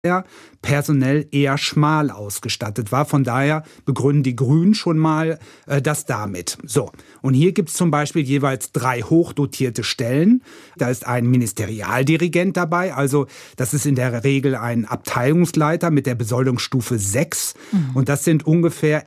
er personell eher schmal ausgestattet war. Von daher begründen die Grünen schon mal das damit. So, und hier gibt es zum Beispiel jeweils 3 hochdotierte Stellen. Da ist ein Ministerialdirigent dabei, also das ist in der Regel ein Abteilungsleiter mit der Besoldungsstufe 6. Und das sind ungefähr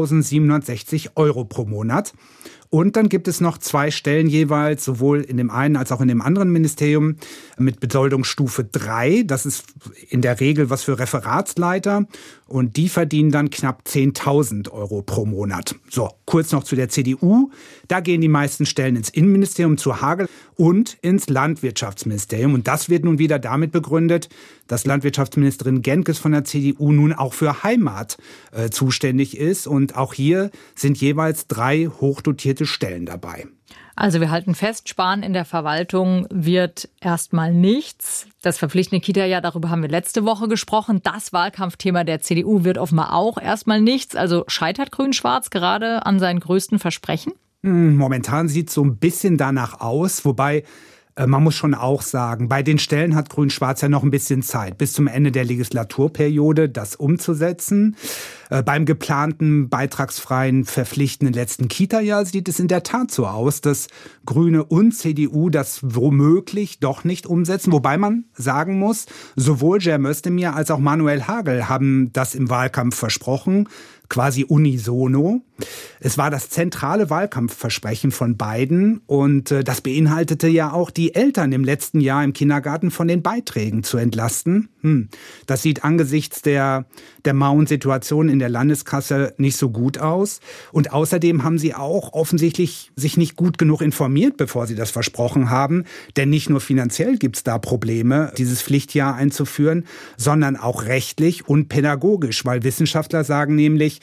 11.760 € pro Monat. Und dann gibt es noch 2 Stellen jeweils, sowohl in dem einen als auch in dem anderen Ministerium mit Besoldungsstufe 3. Das ist in der Regel was für Referatsleiter und die verdienen dann knapp 10.000 € pro Monat. So, kurz noch zu der CDU. Da gehen die meisten Stellen ins Innenministerium zu Hagel und ins Landwirtschaftsministerium. Und das wird nun wieder damit begründet, dass Landwirtschaftsministerin Genkes von der CDU nun auch für Heimat zuständig ist. Und auch hier sind jeweils 3 hochdotierte Stellen dabei. Also wir halten fest, Sparen in der Verwaltung wird erstmal nichts. Das verpflichtende Kita-Jahr, darüber haben wir letzte Woche gesprochen. Das Wahlkampfthema der CDU wird offenbar auch erstmal nichts. Also scheitert Grün-Schwarz gerade an seinen größten Versprechen? Momentan sieht es so ein bisschen danach aus, wobei man muss schon auch sagen, bei den Stellen hat Grün-Schwarz ja noch ein bisschen Zeit, bis zum Ende der Legislaturperiode das umzusetzen. Beim geplanten beitragsfreien verpflichtenden letzten Kita-Jahr sieht es in der Tat so aus, dass Grüne und CDU das womöglich doch nicht umsetzen. Wobei man sagen muss, sowohl Cem Özdemir als auch Manuel Hagel haben das im Wahlkampf versprochen, quasi unisono. Es war das zentrale Wahlkampfversprechen von beiden und das beinhaltete ja auch, die Eltern im letzten Jahr im Kindergarten von den Beiträgen zu entlasten. Das sieht angesichts der mauen Situation in der Landeskasse nicht so gut aus. Und außerdem haben sie auch offensichtlich sich nicht gut genug informiert, bevor sie das versprochen haben. Denn nicht nur finanziell gibt es da Probleme, dieses Pflichtjahr einzuführen, sondern auch rechtlich und pädagogisch. Weil Wissenschaftler sagen nämlich,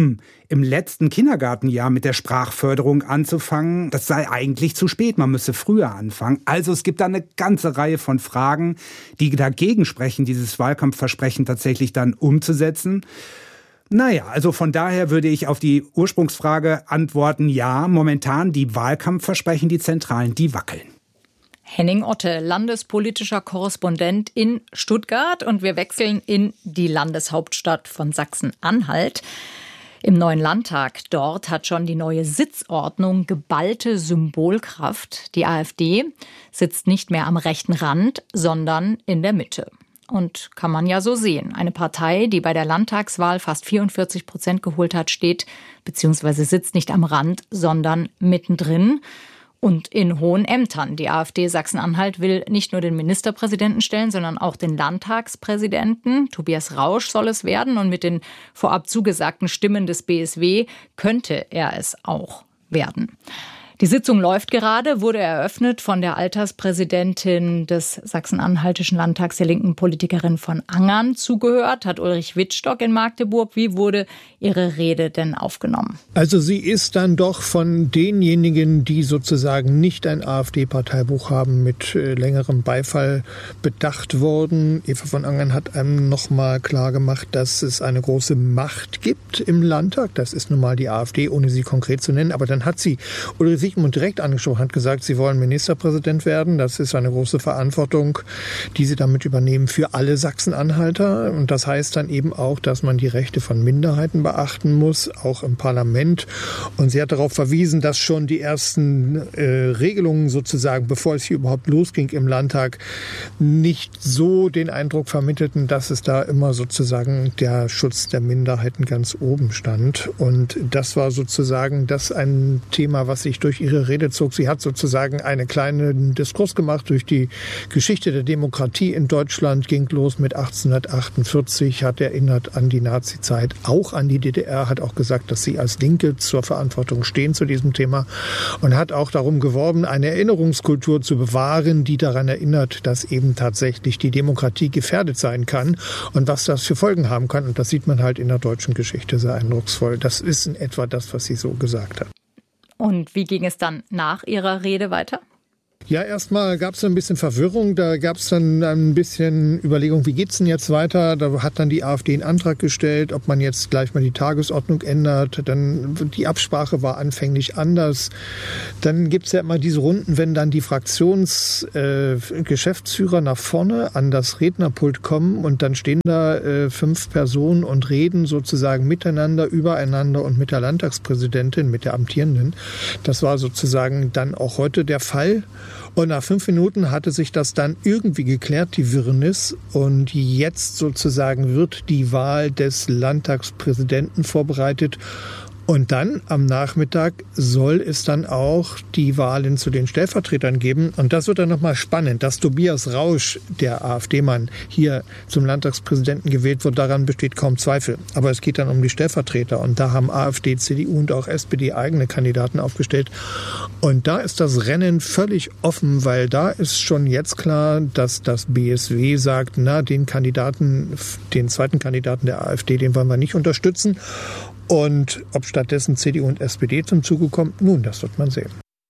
im letzten Kindergartenjahr mit der Sprachförderung anzufangen, das sei eigentlich zu spät, man müsse früher anfangen. Also es gibt da eine ganze Reihe von Fragen, die dagegen sprechen, dieses Wahlkampfversprechen tatsächlich dann umzusetzen. Naja, also von daher würde ich auf die Ursprungsfrage antworten, ja, momentan die Wahlkampfversprechen, die zentralen, die wackeln. Henning Otte, landespolitischer Korrespondent in Stuttgart, und wir wechseln in die Landeshauptstadt von Sachsen-Anhalt. Im neuen Landtag dort hat schon die neue Sitzordnung geballte Symbolkraft. Die AfD sitzt nicht mehr am rechten Rand, sondern in der Mitte. Und kann man ja so sehen. Eine Partei, die bei der Landtagswahl fast 44% geholt hat, steht bzw. sitzt nicht am Rand, sondern mittendrin. Und in hohen Ämtern. Die AfD Sachsen-Anhalt will nicht nur den Ministerpräsidenten stellen, sondern auch den Landtagspräsidenten. Tobias Rausch soll es werden. Und mit den vorab zugesagten Stimmen des BSW könnte er es auch werden. Die Sitzung läuft gerade, wurde eröffnet von der Alterspräsidentin des Sachsen-Anhaltischen Landtags, der linken Politikerin von Angern. Zugehört hat Ulrich Wittstock in Magdeburg. Wie wurde Ihre Rede denn aufgenommen? Also sie ist dann doch von denjenigen, die sozusagen nicht ein AfD-Parteibuch haben, mit längerem Beifall bedacht worden. Eva von Angern hat einem nochmal klargemacht, dass es eine große Macht gibt im Landtag. Das ist nun mal die AfD, ohne sie konkret zu nennen. Aber dann hat sie Ulrich Sigmund direkt angesprochen, hat gesagt, sie wollen Ministerpräsident werden. Das ist eine große Verantwortung, die sie damit übernehmen für alle Sachsen-Anhalter. Und das heißt dann eben auch, dass man die Rechte von Minderheiten beachten muss, auch im Parlament. Und sie hat darauf verwiesen, dass schon die ersten Regelungen sozusagen, bevor es hier überhaupt losging im Landtag, nicht so den Eindruck vermittelten, dass es da immer sozusagen der Schutz der Minderheiten ganz oben stand. Und das war sozusagen das ein Thema, was sich durch ihre Rede zog. Sie hat sozusagen einen kleinen Diskurs gemacht durch die Geschichte der Demokratie in Deutschland, ging los mit 1848, hat erinnert an die Nazizeit, auch an die DDR, hat auch gesagt, dass sie als Linke zur Verantwortung stehen zu diesem Thema und hat auch darum geworben, eine Erinnerungskultur zu bewahren, die daran erinnert, dass eben tatsächlich die Demokratie gefährdet sein kann und was das für Folgen haben kann. Und das sieht man halt in der deutschen Geschichte sehr eindrucksvoll. Das ist in etwa das, was sie so gesagt hat. Und wie ging es dann nach Ihrer Rede weiter? Ja, erstmal gab es ein bisschen Verwirrung. Da gab es dann ein bisschen Überlegung, wie geht's denn jetzt weiter? Da hat dann die AfD einen Antrag gestellt, ob man jetzt gleich mal die Tagesordnung ändert. Dann die Absprache war anfänglich anders. Dann gibt's ja immer diese Runden, wenn dann die Fraktionsgeschäftsführer nach vorne an das Rednerpult kommen und dann stehen da 5 Personen und reden sozusagen miteinander, übereinander und mit der Landtagspräsidentin, mit der Amtierenden. Das war sozusagen dann auch heute der Fall. Und nach 5 Minuten hatte sich das dann irgendwie geklärt, die Wirrnis. Und jetzt sozusagen wird die Wahl des Landtagspräsidenten vorbereitet. Und dann am Nachmittag soll es dann auch die Wahlen zu den Stellvertretern geben. Und das wird dann nochmal spannend, dass Tobias Rausch, der AfD-Mann, hier zum Landtagspräsidenten gewählt wird. Daran besteht kaum Zweifel. Aber es geht dann um die Stellvertreter. Und da haben AfD, CDU und auch SPD eigene Kandidaten aufgestellt. Und da ist das Rennen völlig offen, weil da ist schon jetzt klar, dass das BSW sagt, den zweiten Kandidaten der AfD, den wollen wir nicht unterstützen. Und ob stattdessen CDU und SPD zum Zuge kommen, nun, das wird man sehen.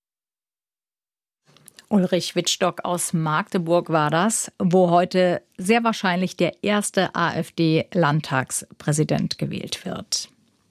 Ulrich Wittstock aus Magdeburg war das, wo heute sehr wahrscheinlich der erste AfD-Landtagspräsident gewählt wird.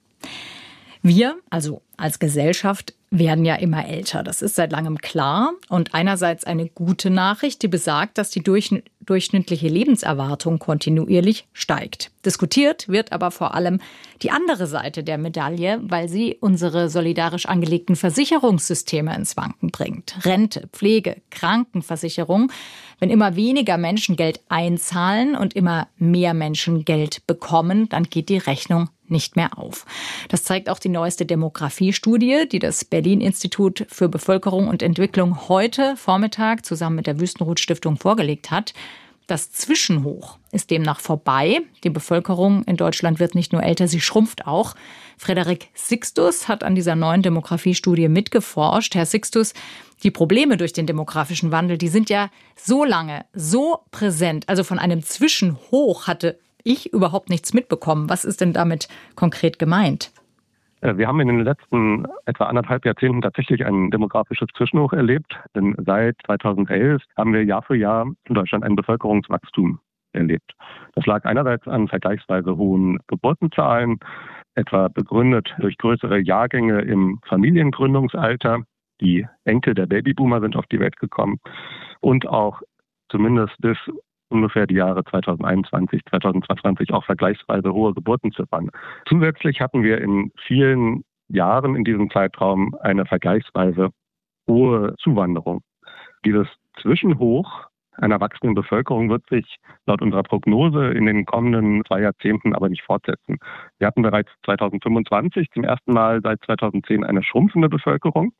Wir, also als Gesellschaft, werden ja immer älter. Das ist seit langem klar. Und einerseits eine gute Nachricht, die besagt, dass die durchschnittliche Lebenserwartung kontinuierlich steigt. Diskutiert wird aber vor allem die andere Seite der Medaille, weil sie unsere solidarisch angelegten Versicherungssysteme ins Wanken bringt. Rente, Pflege, Krankenversicherung. Wenn immer weniger Menschen Geld einzahlen und immer mehr Menschen Geld bekommen, dann geht die Rechnung nicht mehr auf. Das zeigt auch die neueste Demografiestudie, die das Berlin-Institut für Bevölkerung und Entwicklung heute Vormittag zusammen mit der Wüstenrot-Stiftung vorgelegt hat. Das Zwischenhoch ist demnach vorbei. Die Bevölkerung in Deutschland wird nicht nur älter, sie schrumpft auch. Frederik Sixtus hat an dieser neuen Demografiestudie mitgeforscht. Herr Sixtus, die Probleme durch den demografischen Wandel, die sind ja so lange, so präsent. Also von einem Zwischenhoch hatte ich überhaupt nichts mitbekommen. Was ist denn damit konkret gemeint? Wir haben in den letzten etwa 1,5 Jahrzehnten tatsächlich ein demografisches Zwischenhoch erlebt. Denn seit 2011 haben wir Jahr für Jahr in Deutschland ein Bevölkerungswachstum erlebt. Das lag einerseits an vergleichsweise hohen Geburtenzahlen, etwa begründet durch größere Jahrgänge im Familiengründungsalter. Die Enkel der Babyboomer sind auf die Welt gekommen und auch zumindest bis ungefähr die Jahre 2021, 2022 auch vergleichsweise hohe Geburtenziffern. Zusätzlich hatten wir in vielen Jahren in diesem Zeitraum eine vergleichsweise hohe Zuwanderung. Dieses Zwischenhoch einer wachsenden Bevölkerung wird sich laut unserer Prognose in den kommenden 2 Jahrzehnten aber nicht fortsetzen. Wir hatten bereits 2025 zum ersten Mal seit 2010 eine schrumpfende Bevölkerung.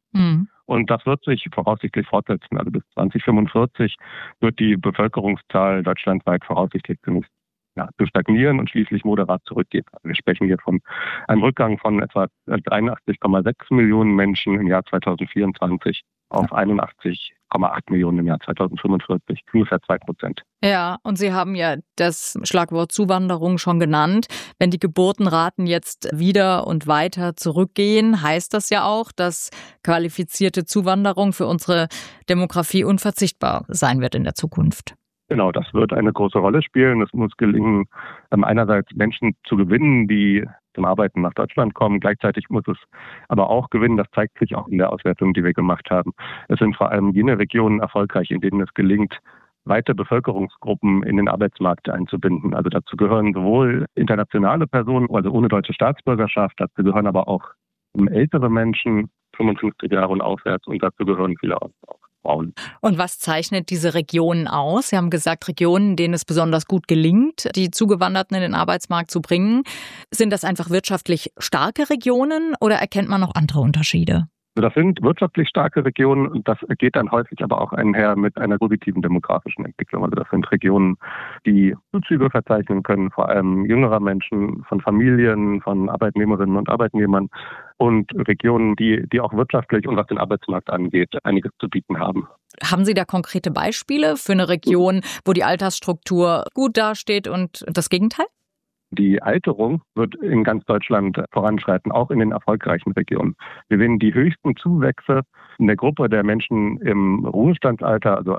Und das wird sich voraussichtlich fortsetzen. Also bis 2045 wird die Bevölkerungszahl deutschlandweit voraussichtlich zu stagnieren und schließlich moderat zurückgehen. Also wir sprechen hier von einem Rückgang von etwa 83,6 Millionen Menschen im Jahr 2024 auf 81,8 Millionen im Jahr 2045, ungefähr 2%. Ja, und Sie haben ja das Schlagwort Zuwanderung schon genannt. Wenn die Geburtenraten jetzt wieder und weiter zurückgehen, heißt das ja auch, dass qualifizierte Zuwanderung für unsere Demografie unverzichtbar sein wird in der Zukunft. Genau, das wird eine große Rolle spielen. Es muss gelingen, einerseits Menschen zu gewinnen, die zum Arbeiten nach Deutschland kommen. Gleichzeitig muss es aber auch gewinnen, das zeigt sich auch in der Auswertung, die wir gemacht haben. Es sind vor allem jene Regionen erfolgreich, in denen es gelingt, weite Bevölkerungsgruppen in den Arbeitsmarkt einzubinden. Also dazu gehören sowohl internationale Personen, also ohne deutsche Staatsbürgerschaft, dazu gehören aber auch ältere Menschen, 55 Jahre und aufwärts, und dazu gehören viele auch Frauen. Und was zeichnet diese Regionen aus? Sie haben gesagt, Regionen, denen es besonders gut gelingt, die Zugewanderten in den Arbeitsmarkt zu bringen. Sind das einfach wirtschaftlich starke Regionen oder erkennt man noch andere Unterschiede? Das sind wirtschaftlich starke Regionen und das geht dann häufig aber auch einher mit einer positiven demografischen Entwicklung. Also das sind Regionen, die Zuzüge verzeichnen können, vor allem jüngerer Menschen, von Familien, von Arbeitnehmerinnen und Arbeitnehmern und Regionen, die auch wirtschaftlich und was den Arbeitsmarkt angeht, einiges zu bieten haben. Haben Sie da konkrete Beispiele für eine Region, wo die Altersstruktur gut dasteht und das Gegenteil? Die Alterung wird in ganz Deutschland voranschreiten, auch in den erfolgreichen Regionen. Wir sehen die höchsten Zuwächse in der Gruppe der Menschen im Ruhestandsalter, also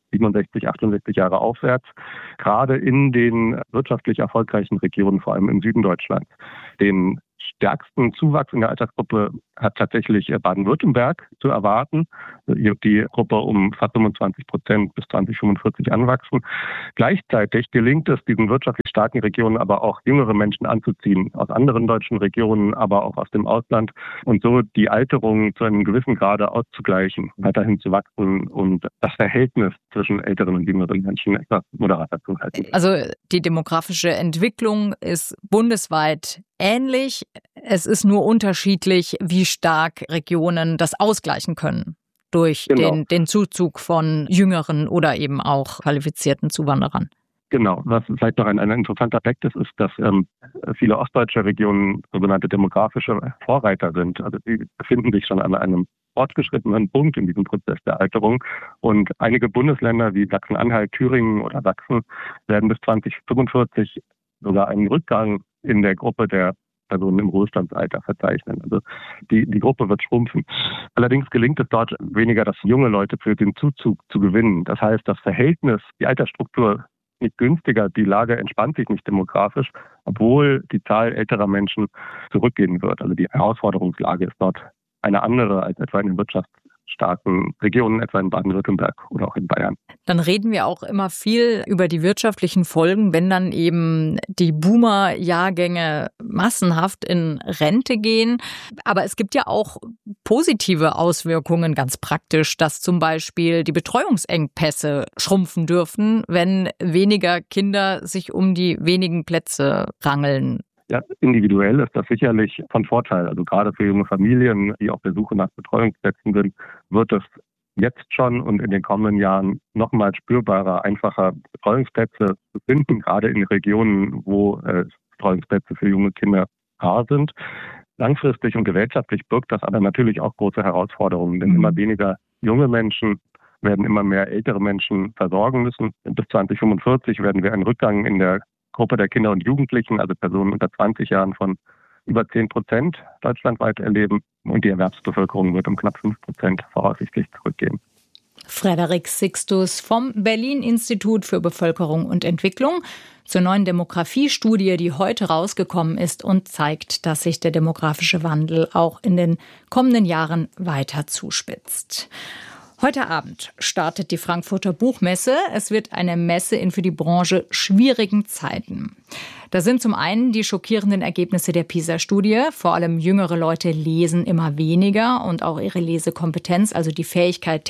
67, 68 Jahre aufwärts, gerade in den wirtschaftlich erfolgreichen Regionen, vor allem im Süden Deutschlands. Den stärksten Zuwachs in der Altersgruppe hat tatsächlich Baden-Württemberg zu erwarten. Hier wird die Gruppe um fast 25% bis 2045 anwachsen. Gleichzeitig gelingt es diesen wirtschaftlich starken Regionen aber auch jüngere Menschen anzuziehen, aus anderen deutschen Regionen, aber auch aus dem Ausland und so die Alterung zu einem gewissen Grade auszugleichen, weiterhin zu wachsen und das Verhältnis zwischen älteren und jüngeren Menschen etwas moderater zu halten. Also die demografische Entwicklung ist bundesweit ähnlich. Es ist nur unterschiedlich, wie stark Regionen das ausgleichen können durch den Zuzug von jüngeren oder eben auch qualifizierten Zuwanderern. Genau. Was vielleicht noch ein interessanter Aspekt ist, dass viele ostdeutsche Regionen sogenannte demografische Vorreiter sind. Also sie befinden sich schon an einem fortgeschrittenen Punkt in diesem Prozess der Alterung. Und einige Bundesländer wie Sachsen-Anhalt, Thüringen oder Sachsen werden bis 2045 sogar einen Rückgang in der Gruppe der Personen im Ruhestandsalter verzeichnen. Also die Gruppe wird schrumpfen. Allerdings gelingt es dort weniger, dass junge Leute für den Zuzug zu gewinnen. Das heißt, das Verhältnis, die Altersstruktur nicht günstiger, die Lage entspannt sich nicht demografisch, obwohl die Zahl älterer Menschen zurückgehen wird. Also die Herausforderungslage ist dort eine andere als etwa in den wirtschaftsstarken Regionen, etwa in Baden-Württemberg oder auch in Bayern. Dann reden wir auch immer viel über die wirtschaftlichen Folgen, wenn dann eben die Boomer-Jahrgänge massenhaft in Rente gehen. Aber es gibt ja auch positive Auswirkungen, ganz praktisch, dass zum Beispiel die Betreuungsengpässe schrumpfen dürfen, wenn weniger Kinder sich um die wenigen Plätze rangeln. Ja, individuell ist das sicherlich von Vorteil. Also gerade für junge Familien, die auf der Suche nach Betreuungsplätzen sind, wird es jetzt schon und in den kommenden Jahren nochmal spürbarer, einfacher Betreuungsplätze zu finden, gerade in Regionen, wo Betreuungsplätze für junge Kinder rar sind. Langfristig und gesellschaftlich birgt das aber natürlich auch große Herausforderungen, denn immer weniger junge Menschen werden immer mehr ältere Menschen versorgen müssen. Bis 2045 werden wir einen Rückgang in der Gruppe der Kinder und Jugendlichen, also Personen unter 20 Jahren, von über 10% deutschlandweit erleben. Und die Erwerbsbevölkerung wird um knapp 5% voraussichtlich zurückgehen. Frederik Sixtus vom Berlin-Institut für Bevölkerung und Entwicklung zur neuen Demografiestudie, die heute rausgekommen ist und zeigt, dass sich der demografische Wandel auch in den kommenden Jahren weiter zuspitzt. Heute Abend startet die Frankfurter Buchmesse. Es wird eine Messe in für die Branche schwierigen Zeiten. Da sind zum einen die schockierenden Ergebnisse der PISA-Studie. Vor allem jüngere Leute lesen immer weniger und auch ihre Lesekompetenz, also die Fähigkeit,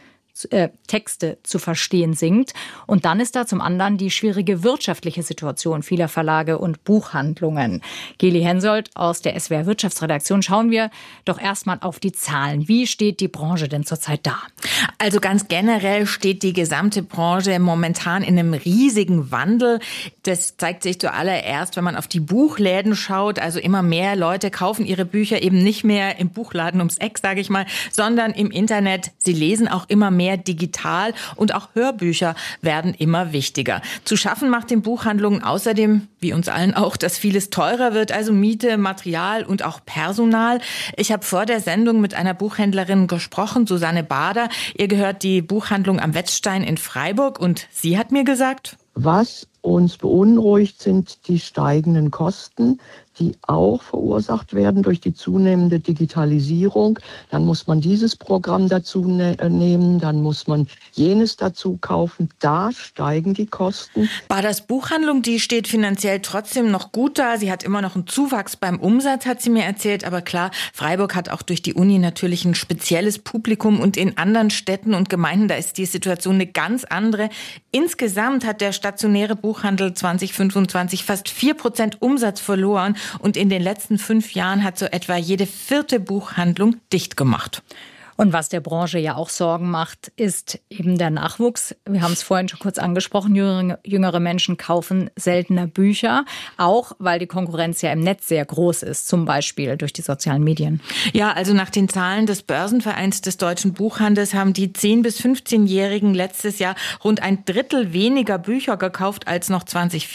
Texte zu verstehen, sinkt. Und dann ist da zum anderen die schwierige wirtschaftliche Situation vieler Verlage und Buchhandlungen. Geli Hensoldt aus der SWR Wirtschaftsredaktion. Schauen wir doch erstmal auf die Zahlen. Wie steht die Branche denn zurzeit da? Also ganz generell steht die gesamte Branche momentan in einem riesigen Wandel. Das zeigt sich zuallererst, wenn man auf die Buchläden schaut. Also immer mehr Leute kaufen ihre Bücher eben nicht mehr im Buchladen ums Eck, sage ich mal, sondern im Internet. Sie lesen auch immer mehr digital und auch Hörbücher werden immer wichtiger. Zu schaffen macht den Buchhandlungen außerdem, wie uns allen auch, dass vieles teurer wird, also Miete, Material und auch Personal. Ich habe vor der Sendung mit einer Buchhändlerin gesprochen, Susanne Bader. Ihr gehört die Buchhandlung am Wetzstein in Freiburg und sie hat mir gesagt: Was uns beunruhigt, sind die steigenden Kosten, die auch verursacht werden durch die zunehmende Digitalisierung. Dann muss man dieses Programm dazu nehmen, dann muss man jenes dazu kaufen. Da steigen die Kosten. Baders Buchhandlung, die steht finanziell trotzdem noch gut da. Sie hat immer noch einen Zuwachs beim Umsatz, hat sie mir erzählt. Aber klar, Freiburg hat auch durch die Uni natürlich ein spezielles Publikum. Und in anderen Städten und Gemeinden, da ist die Situation eine ganz andere. Insgesamt hat der stationäre Buchhandel 2025 fast 4% Umsatz verloren. Und in den letzten 5 Jahren hat so etwa jede 4. Buchhandlung dicht gemacht. Und was der Branche ja auch Sorgen macht, ist eben der Nachwuchs. Wir haben es vorhin schon kurz angesprochen, jüngere Menschen kaufen seltener Bücher, auch weil die Konkurrenz ja im Netz sehr groß ist, zum Beispiel durch die sozialen Medien. Ja, also nach den Zahlen des Börsenvereins des deutschen Buchhandels haben die 10- bis 15-Jährigen letztes Jahr rund 1/3 weniger Bücher gekauft als noch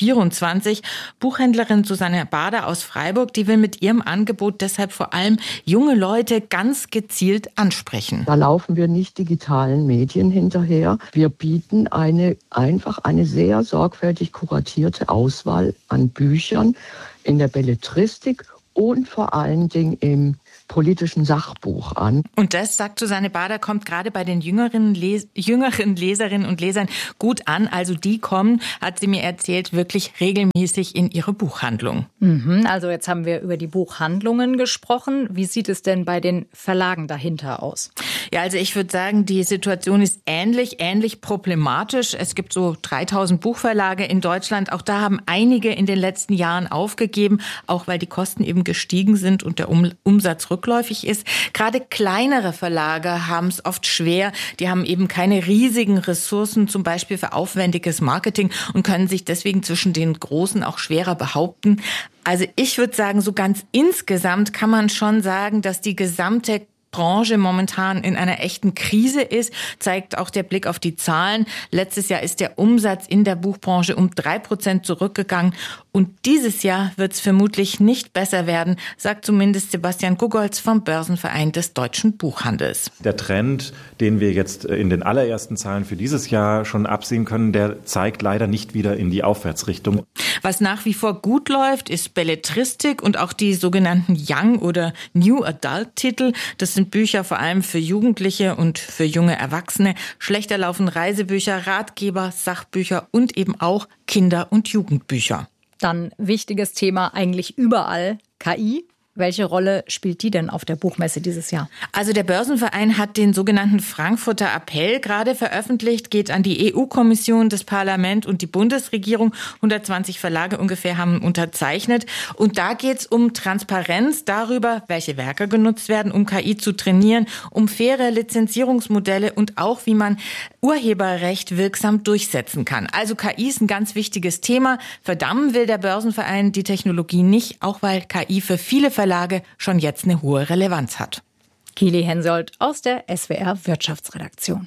2024. Buchhändlerin Susanne Bader aus Freiburg, die will mit ihrem Angebot deshalb vor allem junge Leute ganz gezielt ansprechen. Da laufen wir nicht digitalen Medien hinterher. Wir bieten einfach eine sehr sorgfältig kuratierte Auswahl an Büchern in der Belletristik und vor allen Dingen im politischen Sachbuch an. Und das, sagt Susanne Bader, kommt gerade bei den jüngeren Leserinnen und Lesern gut an. Also die kommen, hat sie mir erzählt, wirklich regelmäßig in ihre Buchhandlung. Also jetzt haben wir über die Buchhandlungen gesprochen. Wie sieht es denn bei den Verlagen dahinter aus? Ja, also ich würde sagen, die Situation ist ähnlich problematisch. Es gibt so 3000 Buchverlage in Deutschland. Auch da haben einige in den letzten Jahren aufgegeben, auch weil die Kosten eben gestiegen sind und der Umsatz rückläufig ist. Gerade kleinere Verlage haben es oft schwer. Die haben eben keine riesigen Ressourcen, zum Beispiel für aufwendiges Marketing, und können sich deswegen zwischen den Großen auch schwerer behaupten. Also ich würde sagen, so ganz insgesamt kann man schon sagen, dass die gesamte Branche momentan in einer echten Krise ist, zeigt auch der Blick auf die Zahlen. Letztes Jahr ist der Umsatz in der Buchbranche um 3% zurückgegangen. Und dieses Jahr wird es vermutlich nicht besser werden, sagt zumindest Sebastian Gugolz vom Börsenverein des deutschen Buchhandels. Der Trend, den wir jetzt in den allerersten Zahlen für dieses Jahr schon absehen können, der zeigt leider nicht wieder in die Aufwärtsrichtung. Was nach wie vor gut läuft, ist Belletristik und auch die sogenannten Young- oder New Adult-Titel. Das sind Bücher vor allem für Jugendliche und für junge Erwachsene. Schlechter laufen Reisebücher, Ratgeber, Sachbücher und eben auch Kinder- und Jugendbücher. Dann wichtiges Thema eigentlich überall, KI. Welche Rolle spielt die denn auf der Buchmesse dieses Jahr? Also der Börsenverein hat den sogenannten Frankfurter Appell gerade veröffentlicht, geht an die EU-Kommission, das Parlament und die Bundesregierung. 120 Verlage ungefähr haben unterzeichnet. Und da geht es um Transparenz darüber, welche Werke genutzt werden, um KI zu trainieren, um faire Lizenzierungsmodelle und auch, wie man Urheberrecht wirksam durchsetzen kann. Also KI ist ein ganz wichtiges Thema. Verdammen will der Börsenverein die Technologie nicht, auch weil KI für viele Verlage schon jetzt eine hohe Relevanz hat. Kili Hensoldt aus der SWR Wirtschaftsredaktion.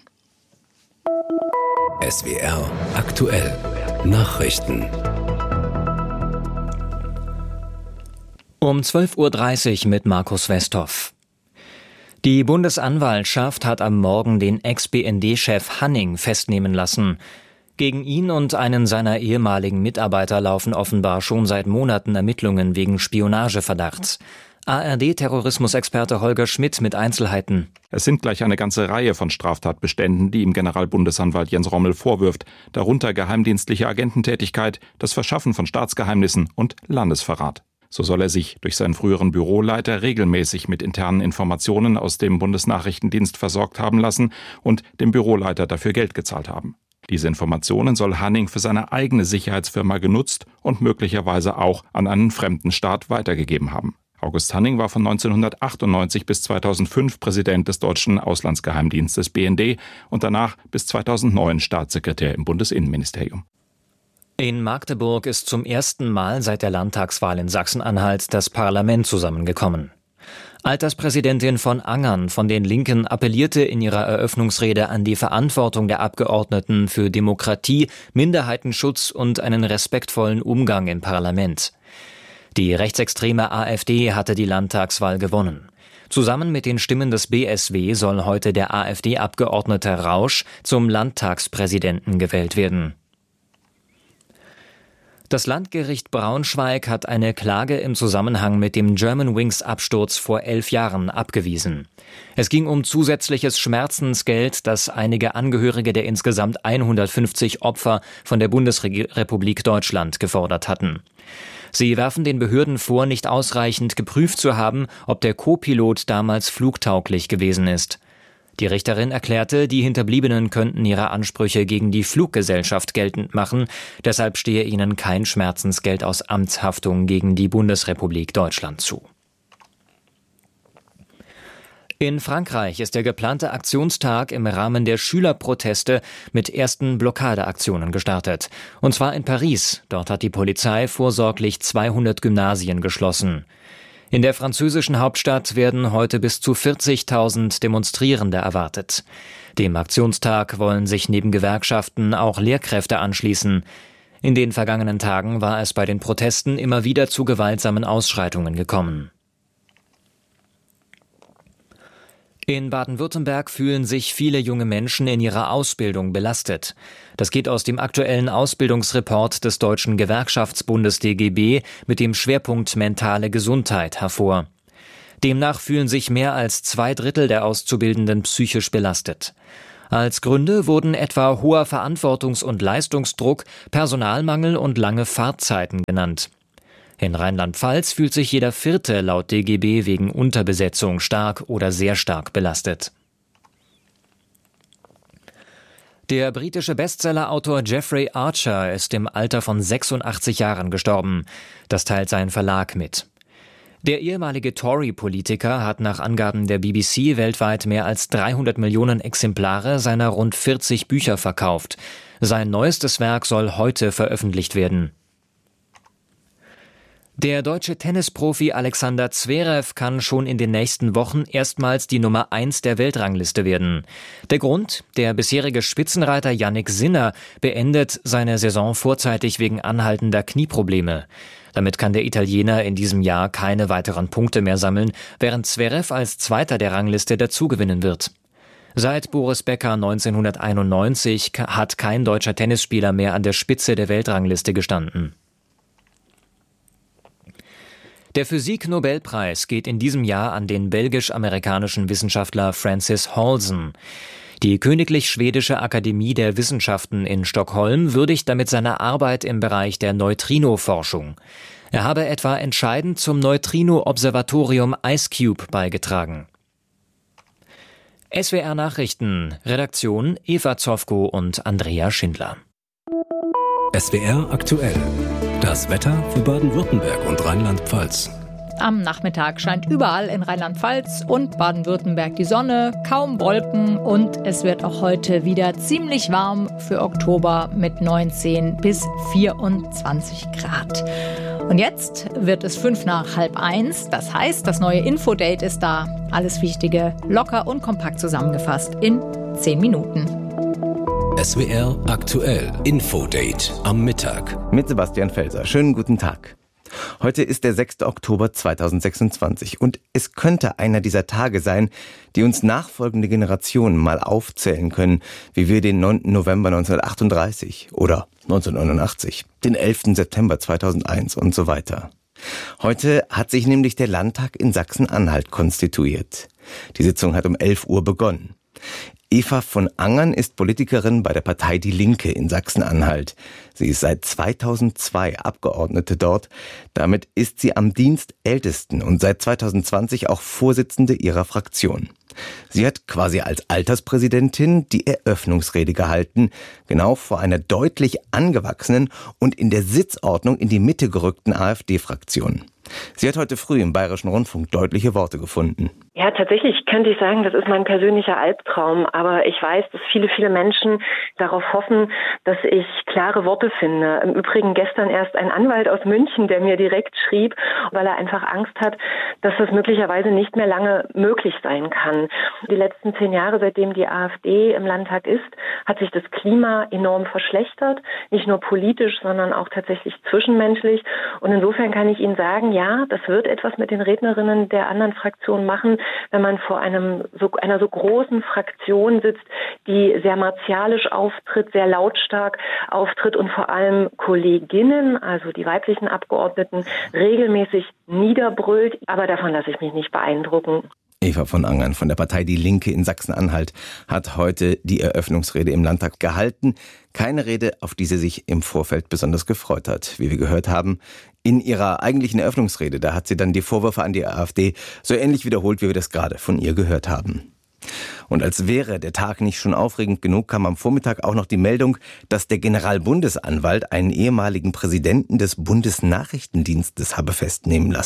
SWR aktuell Nachrichten. Um 12:30 Uhr mit Markus Westhoff. Die Bundesanwaltschaft hat am Morgen den Ex-BND-Chef Hanning festnehmen lassen. Gegen ihn und einen seiner ehemaligen Mitarbeiter laufen offenbar schon seit Monaten Ermittlungen wegen Spionageverdachts. ARD-Terrorismusexperte Holger Schmidt mit Einzelheiten. Es sind gleich eine ganze Reihe von Straftatbeständen, die ihm Generalbundesanwalt Jens Rommel vorwirft, darunter geheimdienstliche Agententätigkeit, das Verschaffen von Staatsgeheimnissen und Landesverrat. So soll er sich durch seinen früheren Büroleiter regelmäßig mit internen Informationen aus dem Bundesnachrichtendienst versorgt haben lassen und dem Büroleiter dafür Geld gezahlt haben. Diese Informationen soll Hanning für seine eigene Sicherheitsfirma genutzt und möglicherweise auch an einen fremden Staat weitergegeben haben. August Hanning war von 1998 bis 2005 Präsident des deutschen Auslandsgeheimdienstes BND und danach bis 2009 Staatssekretär im Bundesinnenministerium. In Magdeburg ist zum ersten Mal seit der Landtagswahl in Sachsen-Anhalt das Parlament zusammengekommen. Alterspräsidentin von Angern von den Linken appellierte in ihrer Eröffnungsrede an die Verantwortung der Abgeordneten für Demokratie, Minderheitenschutz und einen respektvollen Umgang im Parlament. Die rechtsextreme AfD hatte die Landtagswahl gewonnen. Zusammen mit den Stimmen des BSW soll heute der AfD-Abgeordnete Rausch zum Landtagspräsidenten gewählt werden. Das Landgericht Braunschweig hat eine Klage im Zusammenhang mit dem Germanwings-Absturz vor 11 Jahren abgewiesen. Es ging um zusätzliches Schmerzensgeld, das einige Angehörige der insgesamt 150 Opfer von der Bundesrepublik Deutschland gefordert hatten. Sie werfen den Behörden vor, nicht ausreichend geprüft zu haben, ob der Co-Pilot damals flugtauglich gewesen ist. Die Richterin erklärte, die Hinterbliebenen könnten ihre Ansprüche gegen die Fluggesellschaft geltend machen, deshalb stehe ihnen kein Schmerzensgeld aus Amtshaftung gegen die Bundesrepublik Deutschland zu. In Frankreich ist der geplante Aktionstag im Rahmen der Schülerproteste mit ersten Blockadeaktionen gestartet. Und zwar in Paris. Dort hat die Polizei vorsorglich 200 Gymnasien geschlossen. In der französischen Hauptstadt werden heute bis zu 40.000 Demonstrierende erwartet. Dem Aktionstag wollen sich neben Gewerkschaften auch Lehrkräfte anschließen. In den vergangenen Tagen war es bei den Protesten immer wieder zu gewaltsamen Ausschreitungen gekommen. In Baden-Württemberg fühlen sich viele junge Menschen in ihrer Ausbildung belastet. Das geht aus dem aktuellen Ausbildungsreport des Deutschen Gewerkschaftsbundes DGB mit dem Schwerpunkt mentale Gesundheit hervor. Demnach fühlen sich mehr als 2/3 der Auszubildenden psychisch belastet. Als Gründe wurden etwa hoher Verantwortungs- und Leistungsdruck, Personalmangel und lange Fahrtzeiten genannt. In Rheinland-Pfalz fühlt sich jeder Vierte laut DGB wegen Unterbesetzung stark oder sehr stark belastet. Der britische Bestsellerautor Jeffrey Archer ist im Alter von 86 Jahren gestorben. Das teilt sein Verlag mit. Der ehemalige Tory-Politiker hat nach Angaben der BBC weltweit mehr als 300 Millionen Exemplare seiner rund 40 Bücher verkauft. Sein neuestes Werk soll heute veröffentlicht werden. Der deutsche Tennisprofi Alexander Zverev kann schon in den nächsten Wochen erstmals die Nummer 1 der Weltrangliste werden. Der Grund? Der bisherige Spitzenreiter Jannik Sinner beendet seine Saison vorzeitig wegen anhaltender Knieprobleme. Damit kann der Italiener in diesem Jahr keine weiteren Punkte mehr sammeln, während Zverev als Zweiter der Rangliste dazugewinnen wird. Seit Boris Becker 1991 hat kein deutscher Tennisspieler mehr an der Spitze der Weltrangliste gestanden. Der Physik-Nobelpreis geht in diesem Jahr an den belgisch-amerikanischen Wissenschaftler Francis Halsen. Die Königlich Schwedische Akademie der Wissenschaften in Stockholm würdigt damit seine Arbeit im Bereich der Neutrino-Forschung. Er habe etwa entscheidend zum Neutrino-Observatorium IceCube beigetragen. SWR Nachrichten, Redaktion Eva Zofko und Andrea Schindler. SWR aktuell. Das Wetter für Baden-Württemberg und Rheinland-Pfalz. Am Nachmittag scheint überall in Rheinland-Pfalz und Baden-Württemberg die Sonne, kaum Wolken und es wird auch heute wieder ziemlich warm für Oktober mit 19 bis 24 Grad. Und jetzt wird es 1:05. Das heißt, das neue Infodate ist da. Alles Wichtige locker und kompakt zusammengefasst in 10 Minuten. SWR aktuell Infodate am Mittag. Mit Sebastian Felser. Schönen guten Tag. Heute ist der 6. Oktober 2026 und es könnte einer dieser Tage sein, die uns nachfolgende Generationen mal aufzählen können, wie wir den 9. November 1938 oder 1989, den 11. September 2001 und so weiter. Heute hat sich nämlich der Landtag in Sachsen-Anhalt konstituiert. Die Sitzung hat um 11 Uhr begonnen. Eva von Angern ist Politikerin bei der Partei Die Linke in Sachsen-Anhalt. Sie ist seit 2002 Abgeordnete dort. Damit ist sie am dienstältesten und seit 2020 auch Vorsitzende ihrer Fraktion. Sie hat quasi als Alterspräsidentin die Eröffnungsrede gehalten, genau vor einer deutlich angewachsenen und in der Sitzordnung in die Mitte gerückten AfD-Fraktion. Sie hat heute früh im Bayerischen Rundfunk deutliche Worte gefunden. Ja, tatsächlich könnte ich sagen, das ist mein persönlicher Albtraum. Aber ich weiß, dass viele Menschen darauf hoffen, dass ich klare Worte finde. Im Übrigen gestern erst ein Anwalt aus München, der mir direkt schrieb, weil er einfach Angst hat, dass das möglicherweise nicht mehr lange möglich sein kann. Die letzten 10 Jahre, seitdem die AfD im Landtag ist, hat sich das Klima enorm verschlechtert. Nicht nur politisch, sondern auch tatsächlich zwischenmenschlich. Und insofern kann ich Ihnen sagen, ja, das wird etwas mit den Rednerinnen der anderen Fraktionen machen, wenn man vor einer so großen Fraktion sitzt, die sehr martialisch auftritt, sehr lautstark auftritt und vor allem Kolleginnen, also die weiblichen Abgeordneten, regelmäßig niederbrüllt. Aber davon lasse ich mich nicht beeindrucken. Eva von Angern von der Partei Die Linke in Sachsen-Anhalt hat heute die Eröffnungsrede im Landtag gehalten. Keine Rede, auf die sie sich im Vorfeld besonders gefreut hat, wie wir gehört haben. In ihrer eigentlichen Eröffnungsrede, da hat sie dann die Vorwürfe an die AfD so ähnlich wiederholt, wie wir das gerade von ihr gehört haben. Und als wäre der Tag nicht schon aufregend genug, kam am Vormittag auch noch die Meldung, dass der Generalbundesanwalt einen ehemaligen Präsidenten des Bundesnachrichtendienstes habe festnehmen lassen.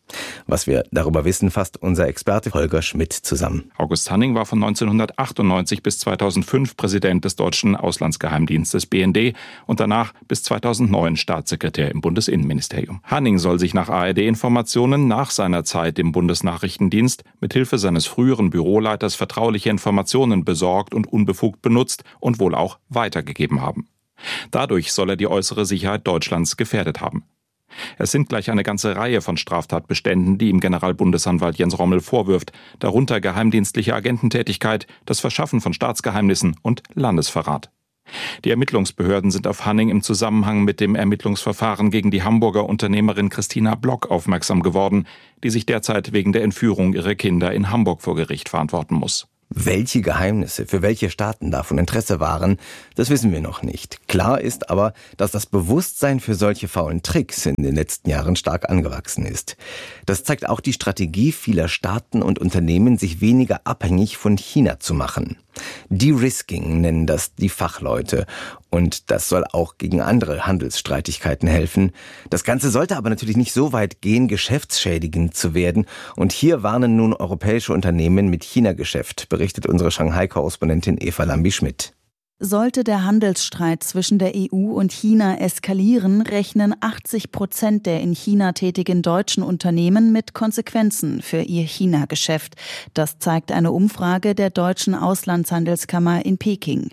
Was wir darüber wissen, fasst unser Experte Holger Schmidt zusammen. August Hanning war von 1998 bis 2005 Präsident des deutschen Auslandsgeheimdienstes BND und danach bis 2009 Staatssekretär im Bundesinnenministerium. Hanning soll sich nach ARD-Informationen nach seiner Zeit im Bundesnachrichtendienst mithilfe seines früheren Büroleiters vertrauliche Informationen besorgt und unbefugt benutzt und wohl auch weitergegeben haben. Dadurch soll er die äußere Sicherheit Deutschlands gefährdet haben. Es sind gleich eine ganze Reihe von Straftatbeständen, die ihm Generalbundesanwalt Jens Rommel vorwirft, darunter geheimdienstliche Agententätigkeit, das Verschaffen von Staatsgeheimnissen und Landesverrat. Die Ermittlungsbehörden sind auf Hanning im Zusammenhang mit dem Ermittlungsverfahren gegen die Hamburger Unternehmerin Christina Block aufmerksam geworden, die sich derzeit wegen der Entführung ihrer Kinder in Hamburg vor Gericht verantworten muss. Welche Geheimnisse für welche Staaten da von Interesse waren, das wissen wir noch nicht. Klar ist aber, dass das Bewusstsein für solche faulen Tricks in den letzten Jahren stark angewachsen ist. Das zeigt auch die Strategie vieler Staaten und Unternehmen, sich weniger abhängig von China zu machen. De-Risking nennen das die Fachleute. Und das soll auch gegen andere Handelsstreitigkeiten helfen. Das Ganze sollte aber natürlich nicht so weit gehen, geschäftsschädigend zu werden. Und hier warnen nun europäische Unternehmen mit China-Geschäft, berichtet unsere Shanghai-Korrespondentin Eva Lambi-Schmidt. Sollte der Handelsstreit zwischen der EU und China eskalieren, rechnen 80% der in China tätigen deutschen Unternehmen mit Konsequenzen für ihr China-Geschäft. Das zeigt eine Umfrage der Deutschen Auslandshandelskammer in Peking.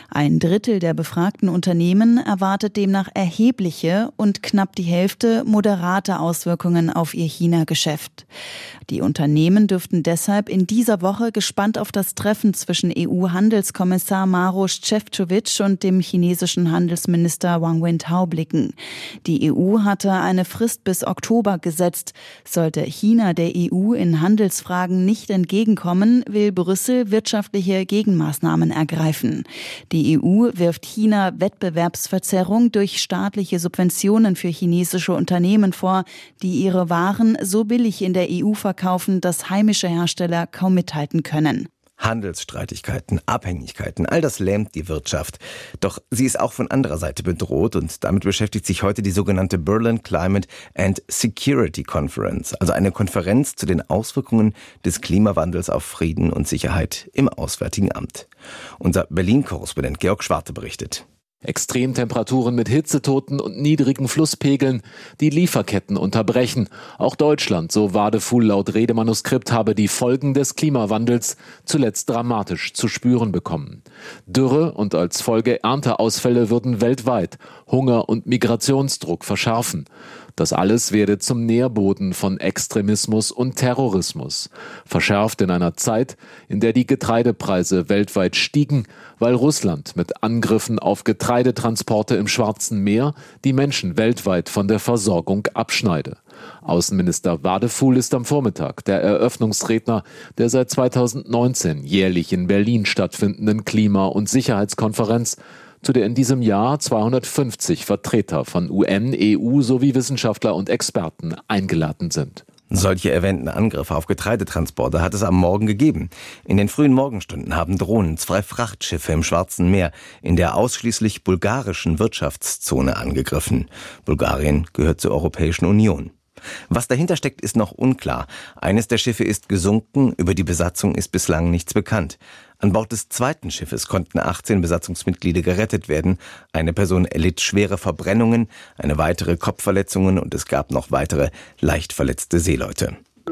1/3 der befragten Unternehmen erwartet demnach erhebliche und knapp die Hälfte moderate Auswirkungen auf ihr China-Geschäft. Die Unternehmen dürften deshalb in dieser Woche gespannt auf das Treffen zwischen EU-Handelskommissar Maroš Šefčovič und dem chinesischen Handelsminister Wang Wentao blicken. Die EU hatte eine Frist bis Oktober gesetzt. Sollte China der EU in Handelsfragen nicht entgegenkommen, will Brüssel wirtschaftliche Gegenmaßnahmen ergreifen. Die EU wirft China Wettbewerbsverzerrung durch staatliche Subventionen für chinesische Unternehmen vor, die ihre Waren so billig in der EU verkaufen, dass heimische Hersteller kaum mithalten können. Handelsstreitigkeiten, Abhängigkeiten, all das lähmt die Wirtschaft. Doch sie ist auch von anderer Seite bedroht und damit beschäftigt sich heute die sogenannte Berlin Climate and Security Conference, also eine Konferenz zu den Auswirkungen des Klimawandels auf Frieden und Sicherheit im Auswärtigen Amt. Unser Berlin-Korrespondent Georg Schwarte berichtet. Extremtemperaturen mit Hitzetoten und niedrigen Flusspegeln, die Lieferketten unterbrechen. Auch Deutschland, so Wadefuhl laut Redemanuskript, habe die Folgen des Klimawandels zuletzt dramatisch zu spüren bekommen. Dürre und als Folge Ernteausfälle würden weltweit Hunger und Migrationsdruck verschärfen. Das alles werde zum Nährboden von Extremismus und Terrorismus. Verschärft in einer Zeit, in der die Getreidepreise weltweit stiegen, weil Russland mit Angriffen auf Getreidetransporte im Schwarzen Meer die Menschen weltweit von der Versorgung abschneide. Außenminister Wadefuhl ist am Vormittag der Eröffnungsredner der seit 2019 jährlich in Berlin stattfindenden Klima- und Sicherheitskonferenz, zu der in diesem Jahr 250 Vertreter von UN, EU sowie Wissenschaftler und Experten eingeladen sind. Solche erwähnten Angriffe auf Getreidetransporte hat es am Morgen gegeben. In den frühen Morgenstunden haben Drohnen 2 Frachtschiffe im Schwarzen Meer in der ausschließlich bulgarischen Wirtschaftszone angegriffen. Bulgarien gehört zur Europäischen Union. Was dahinter steckt, ist noch unklar. Eines der Schiffe ist gesunken, über die Besatzung ist bislang nichts bekannt. An Bord des zweiten Schiffes konnten 18 Besatzungsmitglieder gerettet werden. Eine Person erlitt schwere Verbrennungen, eine weitere Kopfverletzungen und es gab noch weitere leicht verletzte Seeleute.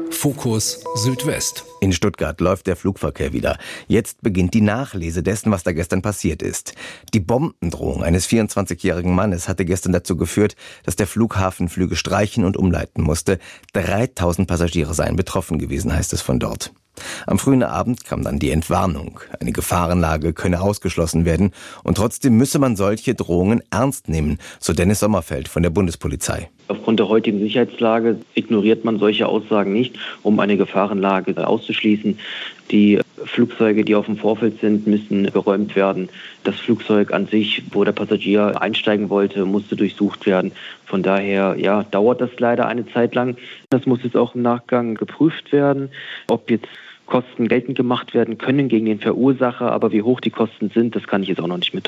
Fokus Südwest. In Stuttgart läuft der Flugverkehr wieder. Jetzt beginnt die Nachlese dessen, was da gestern passiert ist. Die Bombendrohung eines 24-jährigen Mannes hatte gestern dazu geführt, dass der Flughafen Flüge streichen und umleiten musste. 3000 Passagiere seien betroffen gewesen, heißt es von dort. Am frühen Abend kam dann die Entwarnung. Eine Gefahrenlage könne ausgeschlossen werden und trotzdem müsse man solche Drohungen ernst nehmen, so Dennis Sommerfeld von der Bundespolizei. Aufgrund der heutigen Sicherheitslage ignoriert man solche Aussagen nicht, um eine Gefahrenlage auszuschließen. Die Flugzeuge, die auf dem Vorfeld sind, müssen geräumt werden. Das Flugzeug an sich, wo der Passagier einsteigen wollte, musste durchsucht werden. Von daher dauert das leider eine Zeit lang. Das muss jetzt auch im Nachgang geprüft werden, ob jetzt Kosten geltend gemacht werden können gegen den Verursacher. Aber wie hoch die Kosten sind, das kann ich jetzt auch noch nicht mitteilen.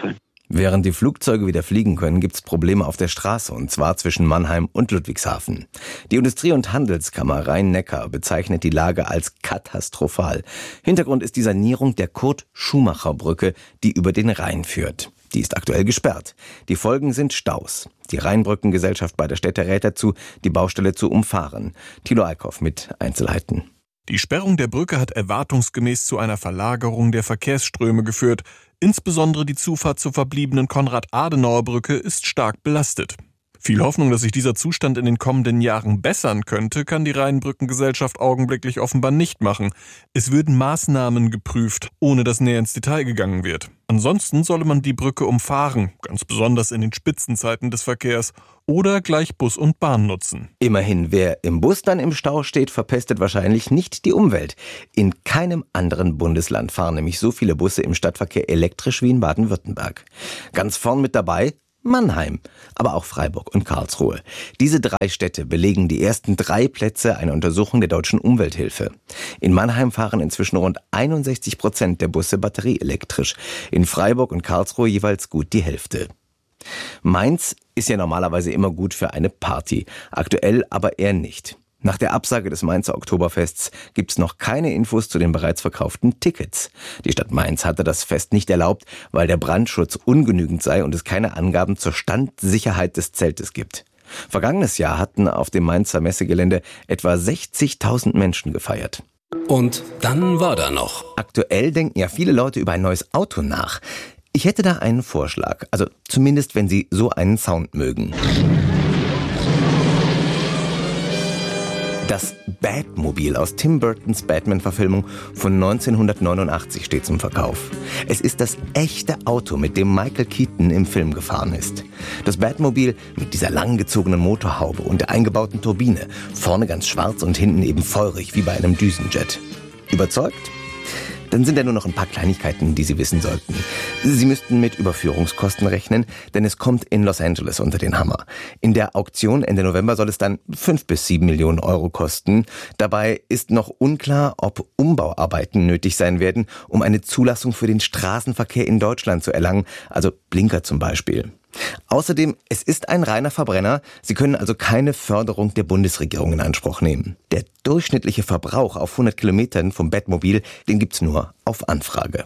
Während die Flugzeuge wieder fliegen können, gibt's Probleme auf der Straße, und zwar zwischen Mannheim und Ludwigshafen. Die Industrie- und Handelskammer Rhein-Neckar bezeichnet die Lage als katastrophal. Hintergrund ist die Sanierung der Kurt-Schumacher-Brücke, die über den Rhein führt. Die ist aktuell gesperrt. Die Folgen sind Staus. Die Rheinbrückengesellschaft bei der Städte rät dazu, die Baustelle zu umfahren. Thilo Eickhoff mit Einzelheiten. Die Sperrung der Brücke hat erwartungsgemäß zu einer Verlagerung der Verkehrsströme geführt. Insbesondere die Zufahrt zur verbliebenen Konrad-Adenauer-Brücke ist stark belastet. Viel Hoffnung, dass sich dieser Zustand in den kommenden Jahren bessern könnte, kann die Rheinbrückengesellschaft augenblicklich offenbar nicht machen. Es würden Maßnahmen geprüft, ohne dass näher ins Detail gegangen wird. Ansonsten solle man die Brücke umfahren, ganz besonders in den Spitzenzeiten des Verkehrs, oder gleich Bus und Bahn nutzen. Immerhin, wer im Bus dann im Stau steht, verpestet wahrscheinlich nicht die Umwelt. In keinem anderen Bundesland fahren nämlich so viele Busse im Stadtverkehr elektrisch wie in Baden-Württemberg. Ganz vorn mit dabei Mannheim, aber auch Freiburg und Karlsruhe. Diese 3 Städte belegen die ersten 3 Plätze einer Untersuchung der Deutschen Umwelthilfe. In Mannheim fahren inzwischen rund 61% der Busse batterieelektrisch, in Freiburg und Karlsruhe jeweils gut die Hälfte. Mainz ist ja normalerweise immer gut für eine Party, aktuell aber eher nicht. Nach der Absage des Mainzer Oktoberfests gibt's noch keine Infos zu den bereits verkauften Tickets. Die Stadt Mainz hatte das Fest nicht erlaubt, weil der Brandschutz ungenügend sei und es keine Angaben zur Standsicherheit des Zeltes gibt. Vergangenes Jahr hatten auf dem Mainzer Messegelände etwa 60.000 Menschen gefeiert. Und dann war da noch. Aktuell denken ja viele Leute über ein neues Auto nach. Ich hätte da einen Vorschlag, also zumindest wenn Sie so einen Sound mögen. Das Batmobil aus Tim Burtons Batman-Verfilmung von 1989 steht zum Verkauf. Es ist das echte Auto, mit dem Michael Keaton im Film gefahren ist. Das Batmobil mit dieser langgezogenen Motorhaube und der eingebauten Turbine, vorne ganz schwarz und hinten eben feurig wie bei einem Düsenjet. Überzeugt? Dann sind ja nur noch ein paar Kleinigkeiten, die Sie wissen sollten. Sie müssten mit Überführungskosten rechnen, denn es kommt in Los Angeles unter den Hammer. In der Auktion Ende November soll es dann 5 bis 7 Millionen Euro kosten. Dabei ist noch unklar, ob Umbauarbeiten nötig sein werden, um eine Zulassung für den Straßenverkehr in Deutschland zu erlangen, also Blinker zum Beispiel. Außerdem, es ist ein reiner Verbrenner. Sie können also keine Förderung der Bundesregierung in Anspruch nehmen. Der durchschnittliche Verbrauch auf 100 Kilometern vom Batmobil, den gibt's nur auf Anfrage.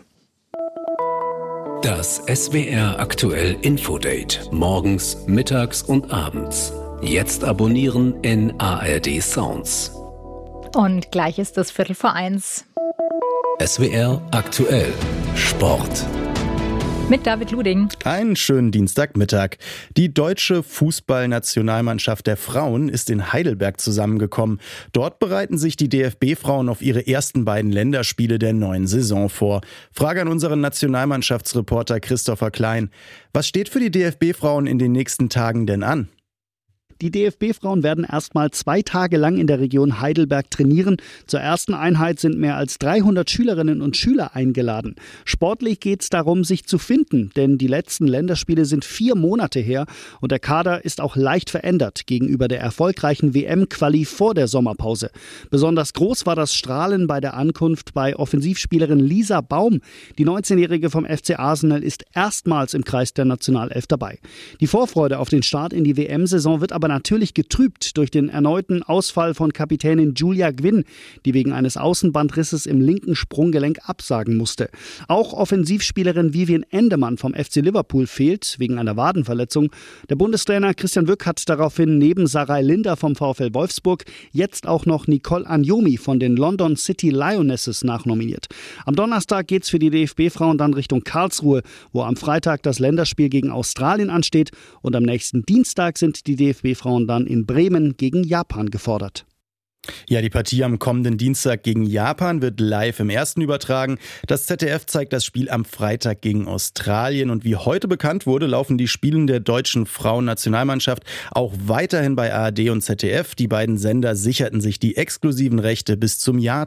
Das SWR aktuell Infodate. Morgens, mittags und abends. Jetzt abonnieren in ARD Sounds. Und gleich ist es 1:15. SWR aktuell Sport. Mit David Luding. Einen schönen Dienstagmittag. Die deutsche Fußballnationalmannschaft der Frauen ist in Heidelberg zusammengekommen. Dort bereiten sich die DFB-Frauen auf ihre ersten beiden Länderspiele der neuen Saison vor. Frage an unseren Nationalmannschaftsreporter Christopher Klein. Was steht für die DFB-Frauen in den nächsten Tagen denn an? Die DFB-Frauen werden erstmal 2 Tage lang in der Region Heidelberg trainieren. Zur ersten Einheit sind mehr als 300 Schülerinnen und Schüler eingeladen. Sportlich geht es darum, sich zu finden, denn die letzten Länderspiele sind 4 Monate her und der Kader ist auch leicht verändert gegenüber der erfolgreichen WM-Quali vor der Sommerpause. Besonders groß war das Strahlen bei der Ankunft bei Offensivspielerin Lisa Baum. Die 19-Jährige vom FC Arsenal ist erstmals im Kreis der Nationalelf dabei. Die Vorfreude auf den Start in die WM-Saison wird aber natürlich getrübt durch den erneuten Ausfall von Kapitänin Julia Gwynn, die wegen eines Außenbandrisses im linken Sprunggelenk absagen musste. Auch Offensivspielerin Vivian Endemann vom FC Liverpool fehlt, wegen einer Wadenverletzung. Der Bundestrainer Christian Wück hat daraufhin neben Sarai Linder vom VfL Wolfsburg jetzt auch noch Nicole Anjomi von den London City Lionesses nachnominiert. Am Donnerstag geht's für die DFB-Frauen dann Richtung Karlsruhe, wo am Freitag das Länderspiel gegen Australien ansteht, und am nächsten Dienstag sind die DFB-Frauen dann in Bremen gegen Japan gefordert. Ja, die Partie am kommenden Dienstag gegen Japan wird live im Ersten übertragen. Das ZDF zeigt das Spiel am Freitag gegen Australien. Und wie heute bekannt wurde, laufen die Spiele der deutschen Frauennationalmannschaft auch weiterhin bei ARD und ZDF. Die beiden Sender sicherten sich die exklusiven Rechte bis zum Jahr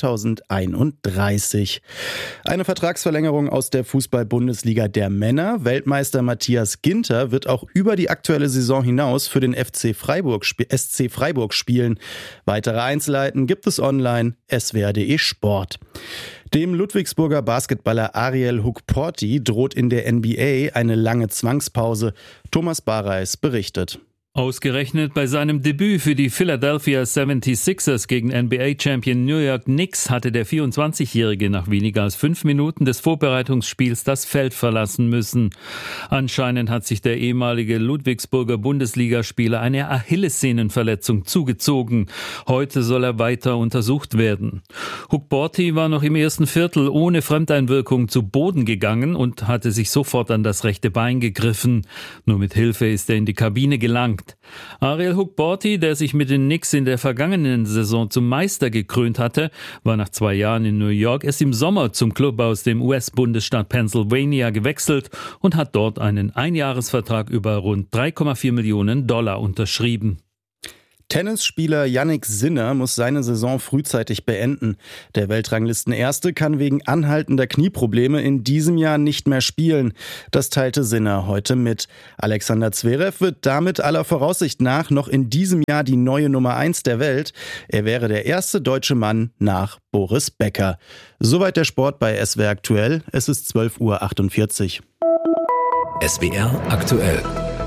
2031. Eine Vertragsverlängerung aus der Fußball-Bundesliga der Männer. Weltmeister Matthias Ginter wird auch über die aktuelle Saison hinaus für den SC Freiburg spielen. Weitere Einzelheiten gibt es online, swr.de Sport. Dem Ludwigsburger Basketballer Ariel Hukporti droht in der NBA eine lange Zwangspause. Thomas Bareis berichtet. Ausgerechnet bei seinem Debüt für die Philadelphia 76ers gegen NBA-Champion New York Knicks hatte der 24-Jährige nach weniger als 5 Minuten des Vorbereitungsspiels das Feld verlassen müssen. Anscheinend hat sich der ehemalige Ludwigsburger Bundesligaspieler eine Achillessehnenverletzung zugezogen. Heute soll er weiter untersucht werden. Hukporti war noch im ersten Viertel ohne Fremdeinwirkung zu Boden gegangen und hatte sich sofort an das rechte Bein gegriffen. Nur mit Hilfe ist er in die Kabine gelangt. Ariel Hukporti, der sich mit den Knicks in der vergangenen Saison zum Meister gekrönt hatte, war nach 2 Jahren in New York erst im Sommer zum Club aus dem US-Bundesstaat Pennsylvania gewechselt und hat dort einen Einjahresvertrag über rund $3,4 Millionen unterschrieben. Tennisspieler Jannik Sinner muss seine Saison frühzeitig beenden. Der Weltranglistenerste kann wegen anhaltender Knieprobleme in diesem Jahr nicht mehr spielen. Das teilte Sinner heute mit. Alexander Zverev wird damit aller Voraussicht nach noch in diesem Jahr die neue Nummer 1 der Welt. Er wäre der erste deutsche Mann nach Boris Becker. Soweit der Sport bei SWR Aktuell. Es ist 12:48 Uhr. SWR Aktuell.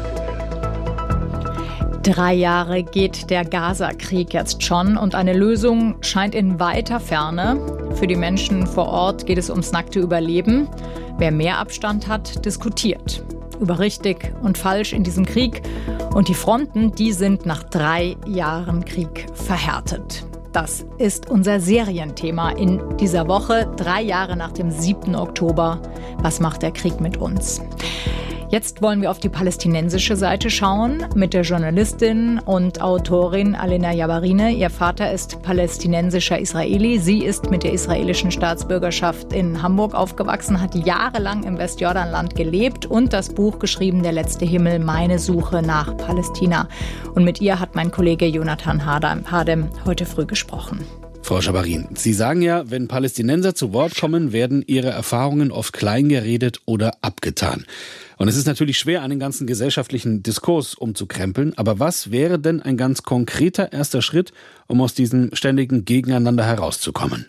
3 Jahre geht der Gaza-Krieg jetzt schon und eine Lösung scheint in weiter Ferne. Für die Menschen vor Ort geht es ums nackte Überleben. Wer mehr Abstand hat, diskutiert über richtig und falsch in diesem Krieg. Und die Fronten, die sind nach 3 Jahren Krieg verhärtet. Das ist unser Serienthema in dieser Woche. 3 Jahre nach dem 7. Oktober. Was macht der Krieg mit uns? Jetzt wollen wir auf die palästinensische Seite schauen mit der Journalistin und Autorin Alena Jabarine. Ihr Vater ist palästinensischer Israeli. Sie ist mit der israelischen Staatsbürgerschaft in Hamburg aufgewachsen, hat jahrelang im Westjordanland gelebt und das Buch geschrieben, Der letzte Himmel, meine Suche nach Palästina. Und mit ihr hat mein Kollege Jonathan Hadem heute früh gesprochen. Frau Jabarine, Sie sagen ja, wenn Palästinenser zu Wort kommen, werden ihre Erfahrungen oft kleingeredet oder abgetan. Und es ist natürlich schwer, einen ganzen gesellschaftlichen Diskurs umzukrempeln. Aber was wäre denn ein ganz konkreter erster Schritt, um aus diesem ständigen Gegeneinander herauszukommen?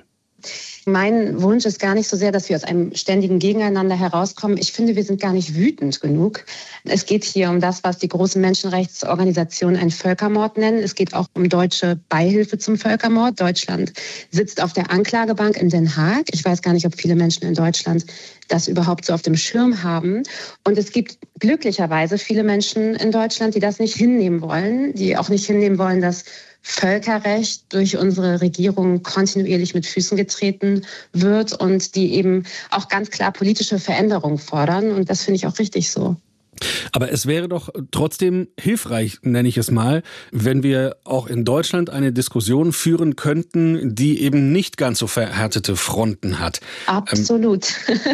Mein Wunsch ist gar nicht so sehr, dass wir aus einem ständigen Gegeneinander herauskommen. Ich finde, wir sind gar nicht wütend genug. Es geht hier um das, was die großen Menschenrechtsorganisationen einen Völkermord nennen. Es geht auch um deutsche Beihilfe zum Völkermord. Deutschland sitzt auf der Anklagebank in Den Haag. Ich weiß gar nicht, ob viele Menschen in Deutschland das überhaupt so auf dem Schirm haben. Und es gibt glücklicherweise viele Menschen in Deutschland, die das nicht hinnehmen wollen, die auch nicht hinnehmen wollen, dass Völkerrecht durch unsere Regierung kontinuierlich mit Füßen getreten wird und die eben auch ganz klar politische Veränderungen fordern. Und das finde ich auch richtig so. Aber es wäre doch trotzdem hilfreich, nenne ich es mal, wenn wir auch in Deutschland eine Diskussion führen könnten, die eben nicht ganz so verhärtete Fronten hat. Absolut.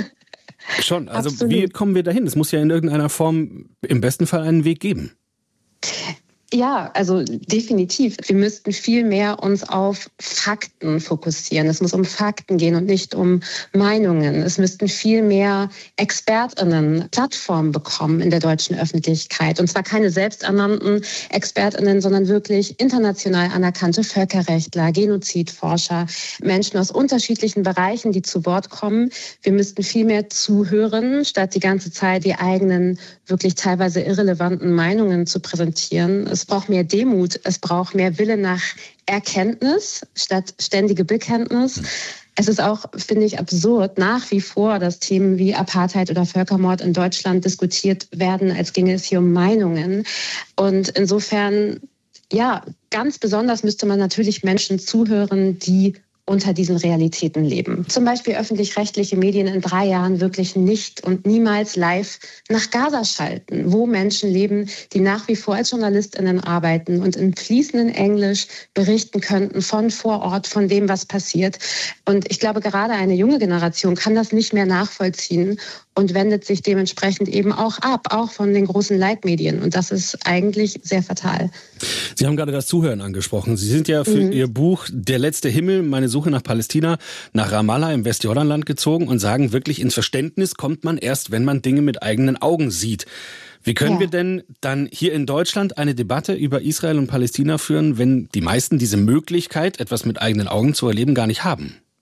Schon, also Absolut. Wie kommen wir dahin? Es muss ja in irgendeiner Form im besten Fall einen Weg geben. Ja, also definitiv. Wir müssten viel mehr uns auf Fakten fokussieren. Es muss um Fakten gehen und nicht um Meinungen. Es müssten viel mehr ExpertInnen Plattformen bekommen in der deutschen Öffentlichkeit. Und zwar keine selbsternannten ExpertInnen, sondern wirklich international anerkannte Völkerrechtler, Genozidforscher, Menschen aus unterschiedlichen Bereichen, die zu Wort kommen. Wir müssten viel mehr zuhören, statt die ganze Zeit die eigenen, wirklich teilweise irrelevanten Meinungen zu präsentieren. Es braucht mehr Demut, es braucht mehr Wille nach Erkenntnis statt ständige Bekenntnis. Es ist auch, finde ich, absurd, nach wie vor, dass Themen wie Apartheid oder Völkermord in Deutschland diskutiert werden, als ginge es hier um Meinungen. Und insofern, ja, ganz besonders müsste man natürlich Menschen zuhören, die unter diesen Realitäten leben. Zum Beispiel öffentlich-rechtliche Medien in 3 Jahren wirklich nicht und niemals live nach Gaza schalten, wo Menschen leben, die nach wie vor als JournalistInnen arbeiten und in fließendem Englisch berichten könnten von vor Ort, von dem, was passiert. Und ich glaube, gerade eine junge Generation kann das nicht mehr nachvollziehen und wendet sich dementsprechend eben auch ab, auch von den großen Leitmedien. Und das ist eigentlich sehr fatal. Sie haben gerade das Zuhören angesprochen. Sie sind ja für Ihr Buch Der letzte Himmel, meine Suche nach Palästina, nach Ramallah im Westjordanland gezogen und sagen, wirklich ins Verständnis kommt man erst, wenn man Dinge mit eigenen Augen sieht. Wie können wir denn dann hier in Deutschland eine Debatte über Israel und Palästina führen, wenn die meisten diese Möglichkeit, etwas mit eigenen Augen zu erleben, gar nicht haben?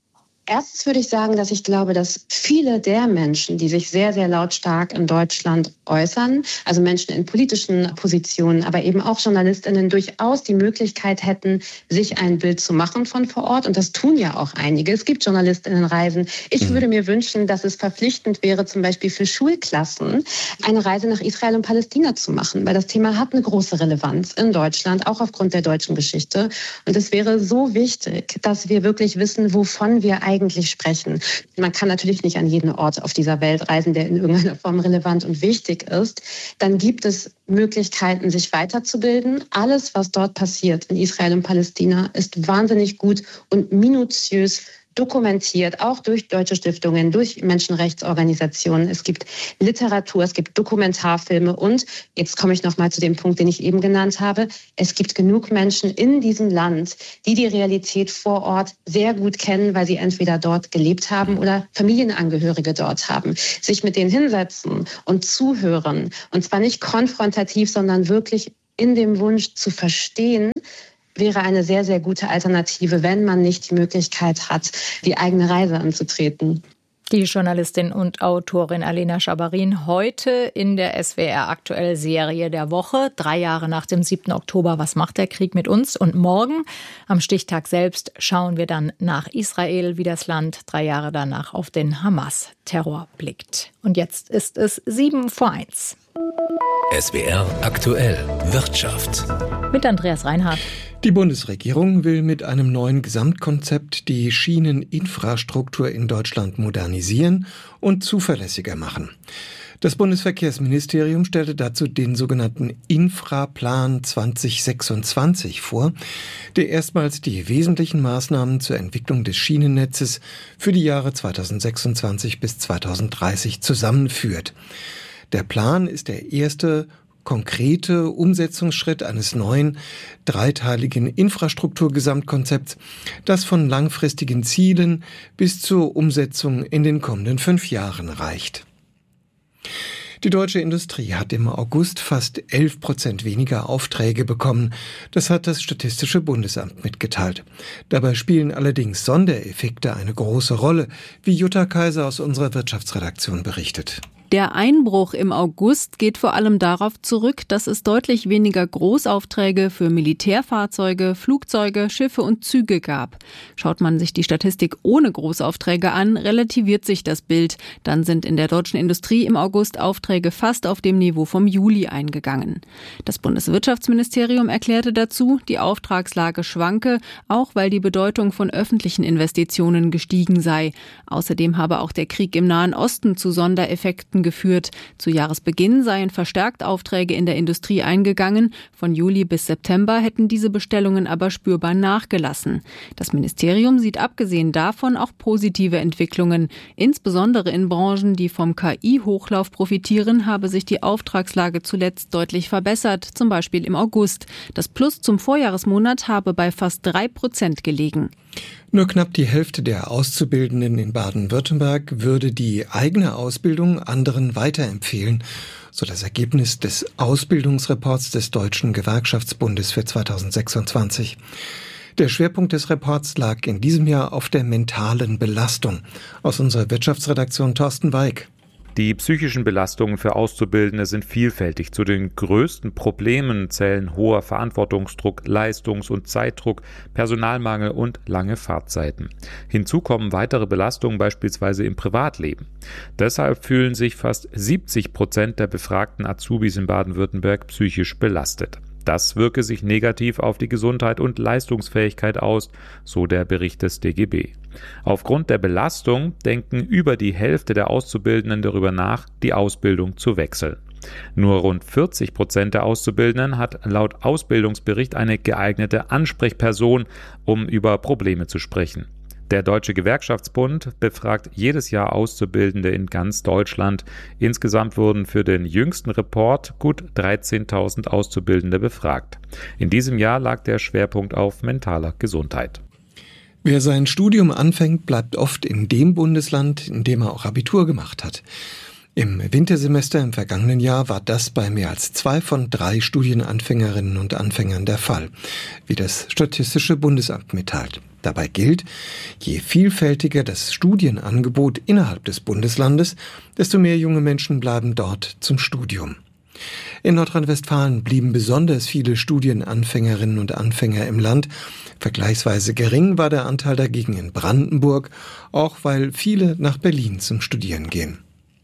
Erstens würde ich sagen, dass ich glaube, dass viele der Menschen, die sich sehr, sehr lautstark in Deutschland äußern, also Menschen in politischen Positionen, aber eben auch JournalistInnen, durchaus die Möglichkeit hätten, sich ein Bild zu machen von vor Ort. Und das tun ja auch einige. Es gibt JournalistInnenreisen. Ich würde mir wünschen, dass es verpflichtend wäre, zum Beispiel für Schulklassen eine Reise nach Israel und Palästina zu machen, weil das Thema hat eine große Relevanz in Deutschland, auch aufgrund der deutschen Geschichte. Und es wäre so wichtig, dass wir wirklich wissen, wovon wir eigentlich sprechen. Man kann natürlich nicht an jeden Ort auf dieser Welt reisen, der in irgendeiner Form relevant und wichtig ist. Dann gibt es Möglichkeiten, sich weiterzubilden. Alles, was dort passiert in Israel und Palästina, ist wahnsinnig gut und minutiös dokumentiert, auch durch deutsche Stiftungen, durch Menschenrechtsorganisationen. Es gibt Literatur, es gibt Dokumentarfilme und, jetzt komme ich nochmal zu dem Punkt, den ich eben genannt habe, es gibt genug Menschen in diesem Land, die die Realität vor Ort sehr gut kennen, weil sie entweder dort gelebt haben oder Familienangehörige dort haben. Sich mit denen hinsetzen und zuhören, und zwar nicht konfrontativ, sondern wirklich in dem Wunsch zu verstehen, wäre eine sehr, sehr gute Alternative, wenn man nicht die Möglichkeit hat, die eigene Reise anzutreten. Die Journalistin und Autorin Alena Schabarin heute in der SWR Aktuell Serie der Woche. 3 Jahre nach dem 7. Oktober, was macht der Krieg mit uns? Und morgen, am Stichtag selbst, schauen wir dann nach Israel, wie das Land 3 Jahre danach auf den Hamas-Terror blickt. Und jetzt ist es 7:01. SWR Aktuell Wirtschaft. Mit Andreas Reinhardt. Die Bundesregierung will mit einem neuen Gesamtkonzept die Schieneninfrastruktur in Deutschland modernisieren und zuverlässiger machen. Das Bundesverkehrsministerium stellte dazu den sogenannten Infraplan 2026 vor, der erstmals die wesentlichen Maßnahmen zur Entwicklung des Schienennetzes für die Jahre 2026 bis 2030 zusammenführt. Der Plan ist der erste konkrete Umsetzungsschritt eines neuen, dreiteiligen Infrastrukturgesamtkonzepts, das von langfristigen Zielen bis zur Umsetzung in den kommenden 5 Jahren reicht. Die deutsche Industrie hat im August fast 11% weniger Aufträge bekommen. Das hat das Statistische Bundesamt mitgeteilt. Dabei spielen allerdings Sondereffekte eine große Rolle, wie Jutta Kaiser aus unserer Wirtschaftsredaktion berichtet. Der Einbruch im August geht vor allem darauf zurück, dass es deutlich weniger Großaufträge für Militärfahrzeuge, Flugzeuge, Schiffe und Züge gab. Schaut man sich die Statistik ohne Großaufträge an, relativiert sich das Bild. Dann sind in der deutschen Industrie im August Aufträge fast auf dem Niveau vom Juli eingegangen. Das Bundeswirtschaftsministerium erklärte dazu, die Auftragslage schwanke, auch weil die Bedeutung von öffentlichen Investitionen gestiegen sei. Außerdem habe auch der Krieg im Nahen Osten zu Sondereffekten geführt. Zu Jahresbeginn seien verstärkt Aufträge in der Industrie eingegangen. Von Juli bis September hätten diese Bestellungen aber spürbar nachgelassen. Das Ministerium sieht abgesehen davon auch positive Entwicklungen. Insbesondere in Branchen, die vom KI-Hochlauf profitieren, habe sich die Auftragslage zuletzt deutlich verbessert, zum Beispiel im August. Das Plus zum Vorjahresmonat habe bei fast 3% gelegen. Nur knapp die Hälfte der Auszubildenden in Baden-Württemberg würde die eigene Ausbildung anderen weiterempfehlen, so das Ergebnis des Ausbildungsreports des Deutschen Gewerkschaftsbundes für 2026. Der Schwerpunkt des Reports lag in diesem Jahr auf der mentalen Belastung. Aus unserer Wirtschaftsredaktion Thorsten Weig. Die psychischen Belastungen für Auszubildende sind vielfältig. Zu den größten Problemen zählen hoher Verantwortungsdruck, Leistungs- und Zeitdruck, Personalmangel und lange Fahrtzeiten. Hinzu kommen weitere Belastungen beispielsweise im Privatleben. Deshalb fühlen sich fast 70% der befragten Azubis in Baden-Württemberg psychisch belastet. Das wirke sich negativ auf die Gesundheit und Leistungsfähigkeit aus, so der Bericht des DGB. Aufgrund der Belastung denken über die Hälfte der Auszubildenden darüber nach, die Ausbildung zu wechseln. Nur rund 40% der Auszubildenden hat laut Ausbildungsbericht eine geeignete Ansprechperson, um über Probleme zu sprechen. Der Deutsche Gewerkschaftsbund befragt jedes Jahr Auszubildende in ganz Deutschland. Insgesamt wurden für den jüngsten Report gut 13.000 Auszubildende befragt. In diesem Jahr lag der Schwerpunkt auf mentaler Gesundheit. Wer sein Studium anfängt, bleibt oft in dem Bundesland, in dem er auch Abitur gemacht hat. Im Wintersemester im vergangenen Jahr war das bei mehr als 2 von 3 Studienanfängerinnen und Anfängern der Fall, wie das Statistische Bundesamt mitteilt. Dabei gilt, je vielfältiger das Studienangebot innerhalb des Bundeslandes, desto mehr junge Menschen bleiben dort zum Studium. In Nordrhein-Westfalen blieben besonders viele Studienanfängerinnen und Anfänger im Land. Vergleichsweise gering war der Anteil dagegen in Brandenburg, auch weil viele nach Berlin zum Studieren gehen.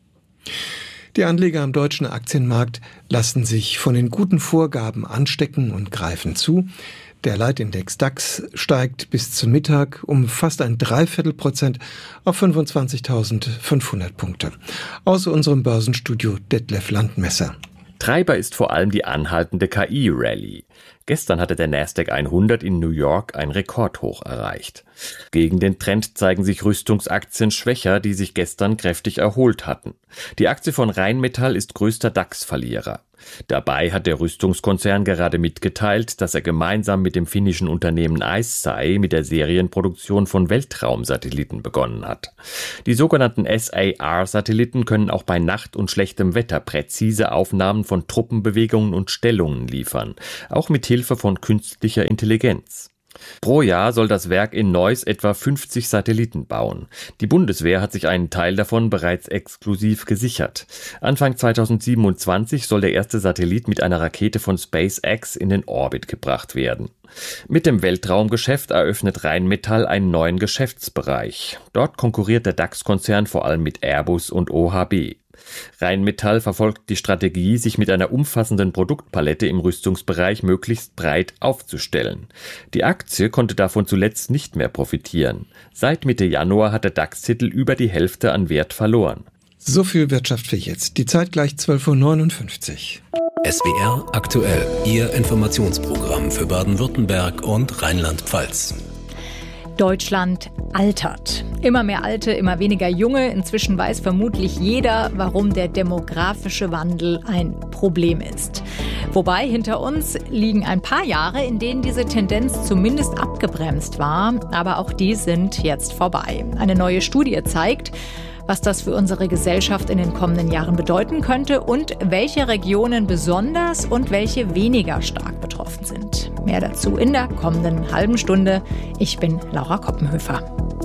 Die Anleger am deutschen Aktienmarkt lassen sich von den guten Vorgaben anstecken und greifen zu. Der Leitindex DAX steigt bis zum Mittag um fast 0,75% auf 25.500 Punkte. Aus unserem Börsenstudio Detlef Landmesser. Treiber ist vor allem die anhaltende KI-Rallye. Gestern hatte der Nasdaq 100 in New York ein Rekordhoch erreicht. Gegen den Trend zeigen sich Rüstungsaktien schwächer, die sich gestern kräftig erholt hatten. Die Aktie von Rheinmetall ist größter DAX-Verlierer. Dabei hat der Rüstungskonzern gerade mitgeteilt, dass er gemeinsam mit dem finnischen Unternehmen ICEYE mit der Serienproduktion von Weltraumsatelliten begonnen hat. Die sogenannten SAR-Satelliten können auch bei Nacht und schlechtem Wetter präzise Aufnahmen von Truppenbewegungen und Stellungen liefern, auch mit Hilfe von künstlicher Intelligenz. Pro Jahr soll das Werk in Neuss etwa 50 Satelliten bauen. Die Bundeswehr hat sich einen Teil davon bereits exklusiv gesichert. Anfang 2027 soll der erste Satellit mit einer Rakete von SpaceX in den Orbit gebracht werden. Mit dem Weltraumgeschäft eröffnet Rheinmetall einen neuen Geschäftsbereich. Dort konkurriert der DAX-Konzern vor allem mit Airbus und OHB. Rheinmetall verfolgt die Strategie, sich mit einer umfassenden Produktpalette im Rüstungsbereich möglichst breit aufzustellen. Die Aktie konnte davon zuletzt nicht mehr profitieren. Seit Mitte Januar hat der DAX-Titel über die Hälfte an Wert verloren. So viel Wirtschaft für jetzt. Die Zeit gleich 12.59 Uhr. SWR aktuell, Ihr Informationsprogramm für Baden-Württemberg und Rheinland-Pfalz. Deutschland altert. Immer mehr Alte, immer weniger Junge. Inzwischen weiß vermutlich jeder, warum der demografische Wandel ein Problem ist. Wobei hinter uns liegen ein paar Jahre, in denen diese Tendenz zumindest abgebremst war. Aber auch die sind jetzt vorbei. Eine neue Studie zeigt, was das für unsere Gesellschaft in den kommenden Jahren bedeuten könnte und welche Regionen besonders und welche weniger stark betroffen sind. Mehr dazu in der kommenden halben Stunde. Ich bin Laura Koppenhöfer.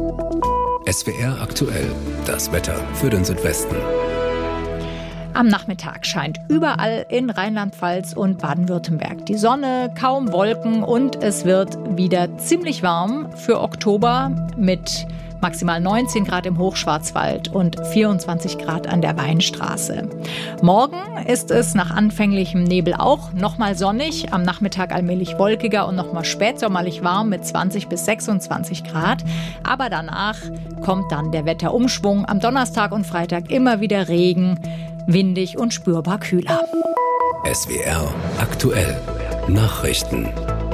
SWR aktuell, das Wetter für den Südwesten. Am Nachmittag scheint überall in Rheinland-Pfalz und Baden-Württemberg die Sonne, kaum Wolken und es wird wieder ziemlich warm für Oktober mit maximal 19 Grad im Hochschwarzwald und 24 Grad an der Weinstraße. Morgen ist es nach anfänglichem Nebel auch nochmal sonnig, am Nachmittag allmählich wolkiger und nochmal spätsommerlich warm mit 20 bis 26 Grad. Aber danach kommt dann der Wetterumschwung. Am Donnerstag und Freitag immer wieder Regen, windig und spürbar kühler. SWR aktuell. Nachrichten.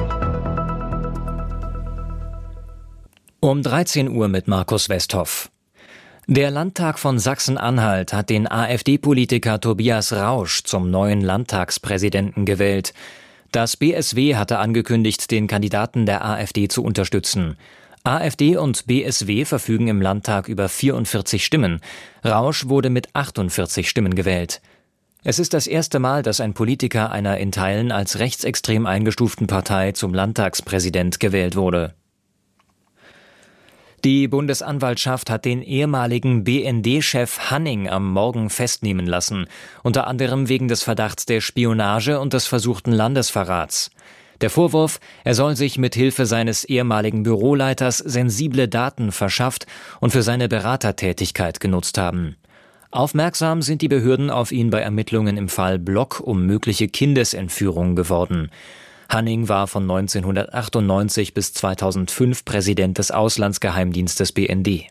Um 13 Uhr mit Markus Westhoff. Der Landtag von Sachsen-Anhalt hat den AfD-Politiker Tobias Rausch zum neuen Landtagspräsidenten gewählt. Das BSW hatte angekündigt, den Kandidaten der AfD zu unterstützen. AfD und BSW verfügen im Landtag über 44 Stimmen. Rausch wurde mit 48 Stimmen gewählt. Es ist das erste Mal, dass ein Politiker einer in Teilen als rechtsextrem eingestuften Partei zum Landtagspräsident gewählt wurde. Die Bundesanwaltschaft hat den ehemaligen BND-Chef Hanning am Morgen festnehmen lassen, unter anderem wegen des Verdachts der Spionage und des versuchten Landesverrats. Der Vorwurf, er soll sich mit Hilfe seines ehemaligen Büroleiters sensible Daten verschafft und für seine Beratertätigkeit genutzt haben. Aufmerksam sind die Behörden auf ihn bei Ermittlungen im Fall Block um mögliche Kindesentführung geworden. Hanning war von 1998 bis 2005 Präsident des Auslandsgeheimdienstes BND.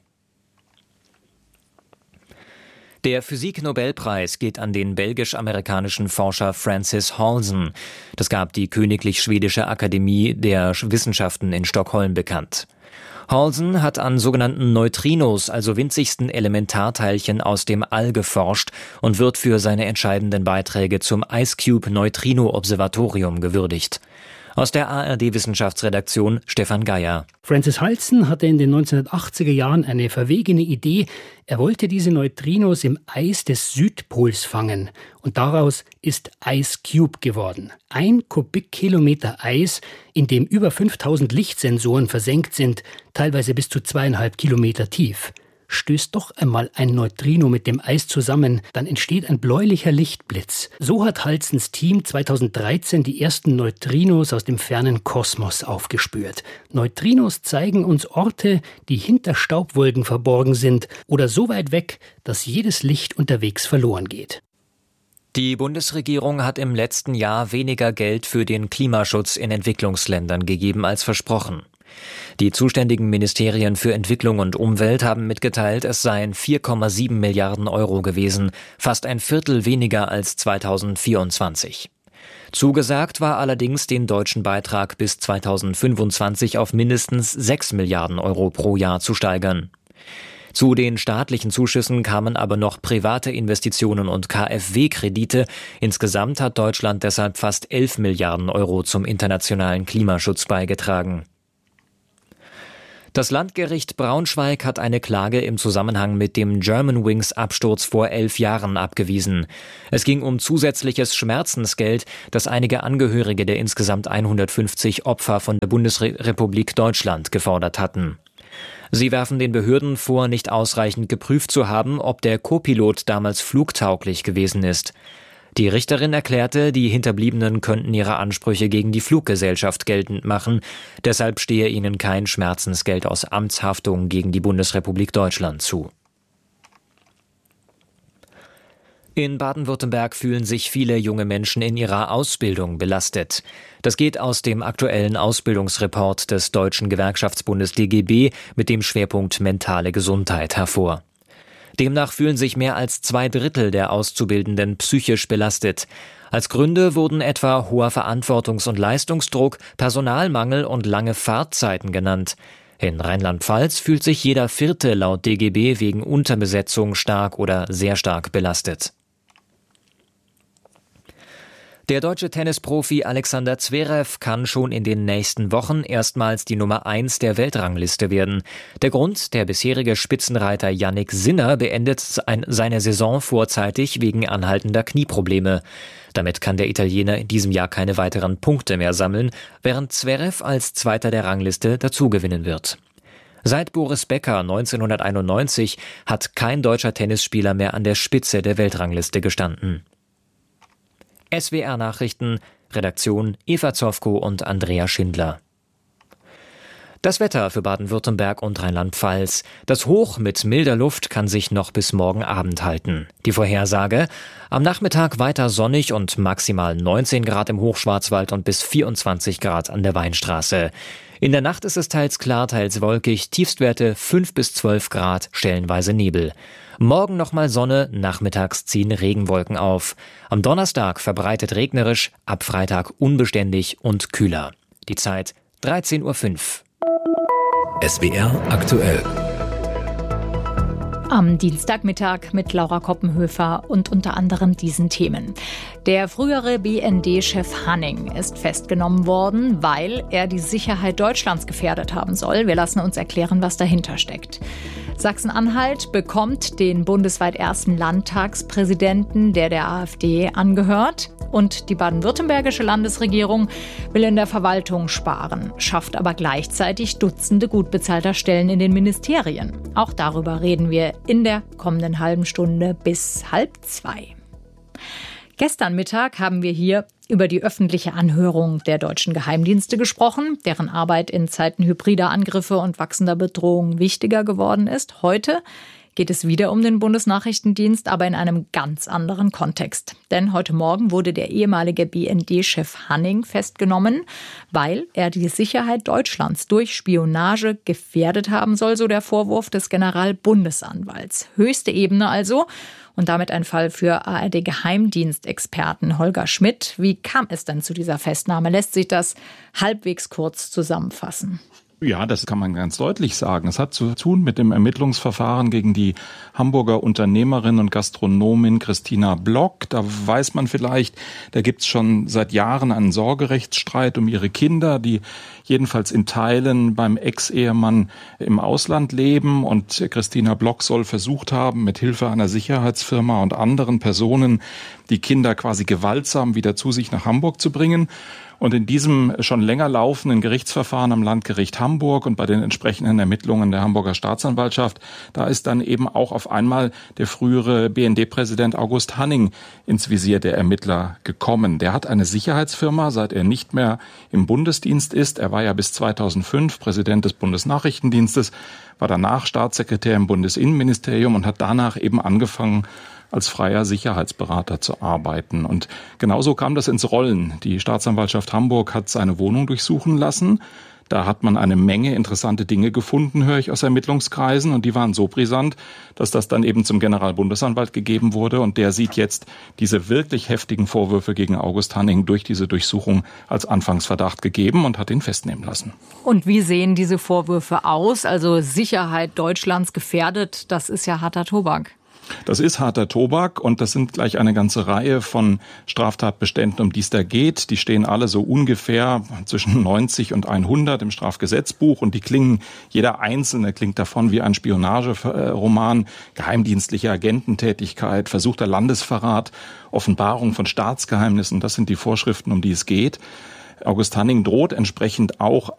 Der Physik-Nobelpreis geht an den belgisch-amerikanischen Forscher Francis Halsen. Das gab die Königlich Schwedische Akademie der Wissenschaften in Stockholm bekannt. Halsen hat an sogenannten Neutrinos, also winzigsten Elementarteilchen aus dem All geforscht und wird für seine entscheidenden Beiträge zum IceCube Neutrino Observatorium gewürdigt. Aus der ARD-Wissenschaftsredaktion Stefan Geier. Francis Halsten hatte in den 1980er Jahren eine verwegene Idee. Er wollte diese Neutrinos im Eis des Südpols fangen. Und daraus ist Ice Cube geworden. 1 Kubikkilometer Eis, in dem über 5000 Lichtsensoren versenkt sind, teilweise bis zu 2,5 Kilometer tief. Stößt doch einmal ein Neutrino mit dem Eis zusammen, dann entsteht ein bläulicher Lichtblitz. So hat Halstens Team 2013 die ersten Neutrinos aus dem fernen Kosmos aufgespürt. Neutrinos zeigen uns Orte, die hinter Staubwolken verborgen sind oder so weit weg, dass jedes Licht unterwegs verloren geht. Die Bundesregierung hat im letzten Jahr weniger Geld für den Klimaschutz in Entwicklungsländern gegeben als versprochen. Die zuständigen Ministerien für Entwicklung und Umwelt haben mitgeteilt, es seien 4,7 Milliarden Euro gewesen, fast ein Viertel weniger als 2024. Zugesagt war allerdings, den deutschen Beitrag bis 2025 auf mindestens 6 Milliarden Euro pro Jahr zu steigern. Zu den staatlichen Zuschüssen kamen aber noch private Investitionen und KfW-Kredite. Insgesamt hat Deutschland deshalb fast 11 Milliarden Euro zum internationalen Klimaschutz beigetragen. Das Landgericht Braunschweig hat eine Klage im Zusammenhang mit dem Germanwings-Absturz vor 11 Jahren abgewiesen. Es ging um zusätzliches Schmerzensgeld, das einige Angehörige der insgesamt 150 Opfer von der Bundesrepublik Deutschland gefordert hatten. Sie werfen den Behörden vor, nicht ausreichend geprüft zu haben, ob der Co-Pilot damals flugtauglich gewesen ist. Die Richterin erklärte, die Hinterbliebenen könnten ihre Ansprüche gegen die Fluggesellschaft geltend machen. Deshalb stehe ihnen kein Schmerzensgeld aus Amtshaftung gegen die Bundesrepublik Deutschland zu. In Baden-Württemberg fühlen sich viele junge Menschen in ihrer Ausbildung belastet. Das geht aus dem aktuellen Ausbildungsreport des Deutschen Gewerkschaftsbundes DGB mit dem Schwerpunkt mentale Gesundheit hervor. Demnach fühlen sich mehr als 2/3 der Auszubildenden psychisch belastet. Als Gründe wurden etwa hoher Verantwortungs- und Leistungsdruck, Personalmangel und lange Fahrtzeiten genannt. In Rheinland-Pfalz fühlt sich jeder Vierte laut DGB wegen Unterbesetzung stark oder sehr stark belastet. Der deutsche Tennisprofi Alexander Zverev kann schon in den nächsten Wochen erstmals die Nummer 1 der Weltrangliste werden. Der Grund: der bisherige Spitzenreiter Jannik Sinner beendet seine Saison vorzeitig wegen anhaltender Knieprobleme. Damit kann der Italiener in diesem Jahr keine weiteren Punkte mehr sammeln, während Zverev als Zweiter der Rangliste dazugewinnen wird. Seit Boris Becker 1991 hat kein deutscher Tennisspieler mehr an der Spitze der Weltrangliste gestanden. SWR Nachrichten, Redaktion Eva Zofko und Andrea Schindler. Das Wetter für Baden-Württemberg und Rheinland-Pfalz. Das Hoch mit milder Luft kann sich noch bis morgen Abend halten. Die Vorhersage: am Nachmittag weiter sonnig und maximal 19 Grad im Hochschwarzwald und bis 24 Grad an der Weinstraße. In der Nacht ist es teils klar, teils wolkig, Tiefstwerte 5 bis 12 Grad, stellenweise Nebel. Morgen nochmal Sonne, nachmittags ziehen Regenwolken auf. Am Donnerstag verbreitet regnerisch, ab Freitag unbeständig und kühler. Die Zeit 13:05 Uhr. SWR aktuell. Am Dienstagmittag mit Laura Koppenhöfer und unter anderem diesen Themen. Der frühere BND-Chef Hanning ist festgenommen worden, weil er die Sicherheit Deutschlands gefährdet haben soll. Wir lassen uns erklären, was dahinter steckt. Sachsen-Anhalt bekommt den bundesweit ersten Landtagspräsidenten, der AfD angehört. Und die baden-württembergische Landesregierung will in der Verwaltung sparen, schafft aber gleichzeitig Dutzende gut bezahlter Stellen in den Ministerien. Auch darüber reden wir in der kommenden halben Stunde bis 1:30. Gestern Mittag haben wir hier über die öffentliche Anhörung der deutschen Geheimdienste gesprochen, deren Arbeit in Zeiten hybrider Angriffe und wachsender Bedrohung wichtiger geworden ist. Heute geht es wieder um den Bundesnachrichtendienst, aber in einem ganz anderen Kontext. Denn heute Morgen wurde der ehemalige BND-Chef Hanning festgenommen, weil er die Sicherheit Deutschlands durch Spionage gefährdet haben soll, so der Vorwurf des Generalbundesanwalts. Höchste Ebene also. Und damit ein Fall für ARD-Geheimdienstexperten Holger Schmidt. Wie kam es denn zu dieser Festnahme? Lässt sich das halbwegs kurz zusammenfassen? Ja, das kann man ganz deutlich sagen. Es hat zu tun mit dem Ermittlungsverfahren gegen die Hamburger Unternehmerin und Gastronomin Christina Block. Da weiß man vielleicht, da gibt's schon seit Jahren einen Sorgerechtsstreit um ihre Kinder, die jedenfalls in Teilen beim Ex-Ehemann im Ausland leben. Und Christina Block soll versucht haben, mit Hilfe einer Sicherheitsfirma und anderen Personen die Kinder quasi gewaltsam wieder zu sich nach Hamburg zu bringen. Und in diesem schon länger laufenden Gerichtsverfahren am Landgericht Hamburg und bei den entsprechenden Ermittlungen der Hamburger Staatsanwaltschaft, da ist dann eben auch auf einmal der frühere BND-Präsident August Hanning ins Visier der Ermittler gekommen. Der hat eine Sicherheitsfirma, seit er nicht mehr im Bundesdienst ist. Er war ja bis 2005 Präsident des Bundesnachrichtendienstes, war danach Staatssekretär im Bundesinnenministerium und hat danach eben angefangen, als freier Sicherheitsberater zu arbeiten. Und genauso kam das ins Rollen. Die Staatsanwaltschaft Hamburg hat seine Wohnung durchsuchen lassen. Da hat man eine Menge interessante Dinge gefunden, höre ich aus Ermittlungskreisen. Und die waren so brisant, dass das dann eben zum Generalbundesanwalt gegeben wurde. Und der sieht jetzt diese wirklich heftigen Vorwürfe gegen August Hanning durch diese Durchsuchung als Anfangsverdacht gegeben und hat ihn festnehmen lassen. Und wie sehen diese Vorwürfe aus? Also Sicherheit Deutschlands gefährdet, das ist ja harter Tobak. Das ist harter Tobak und das sind gleich eine ganze Reihe von Straftatbeständen, um die es da geht. Die stehen alle so ungefähr zwischen 90 und 100 im Strafgesetzbuch und die klingen, jeder einzelne klingt davon wie ein Spionageroman, geheimdienstliche Agententätigkeit, versuchter Landesverrat, Offenbarung von Staatsgeheimnissen. Das sind die Vorschriften, um die es geht. August Hanning droht entsprechend auch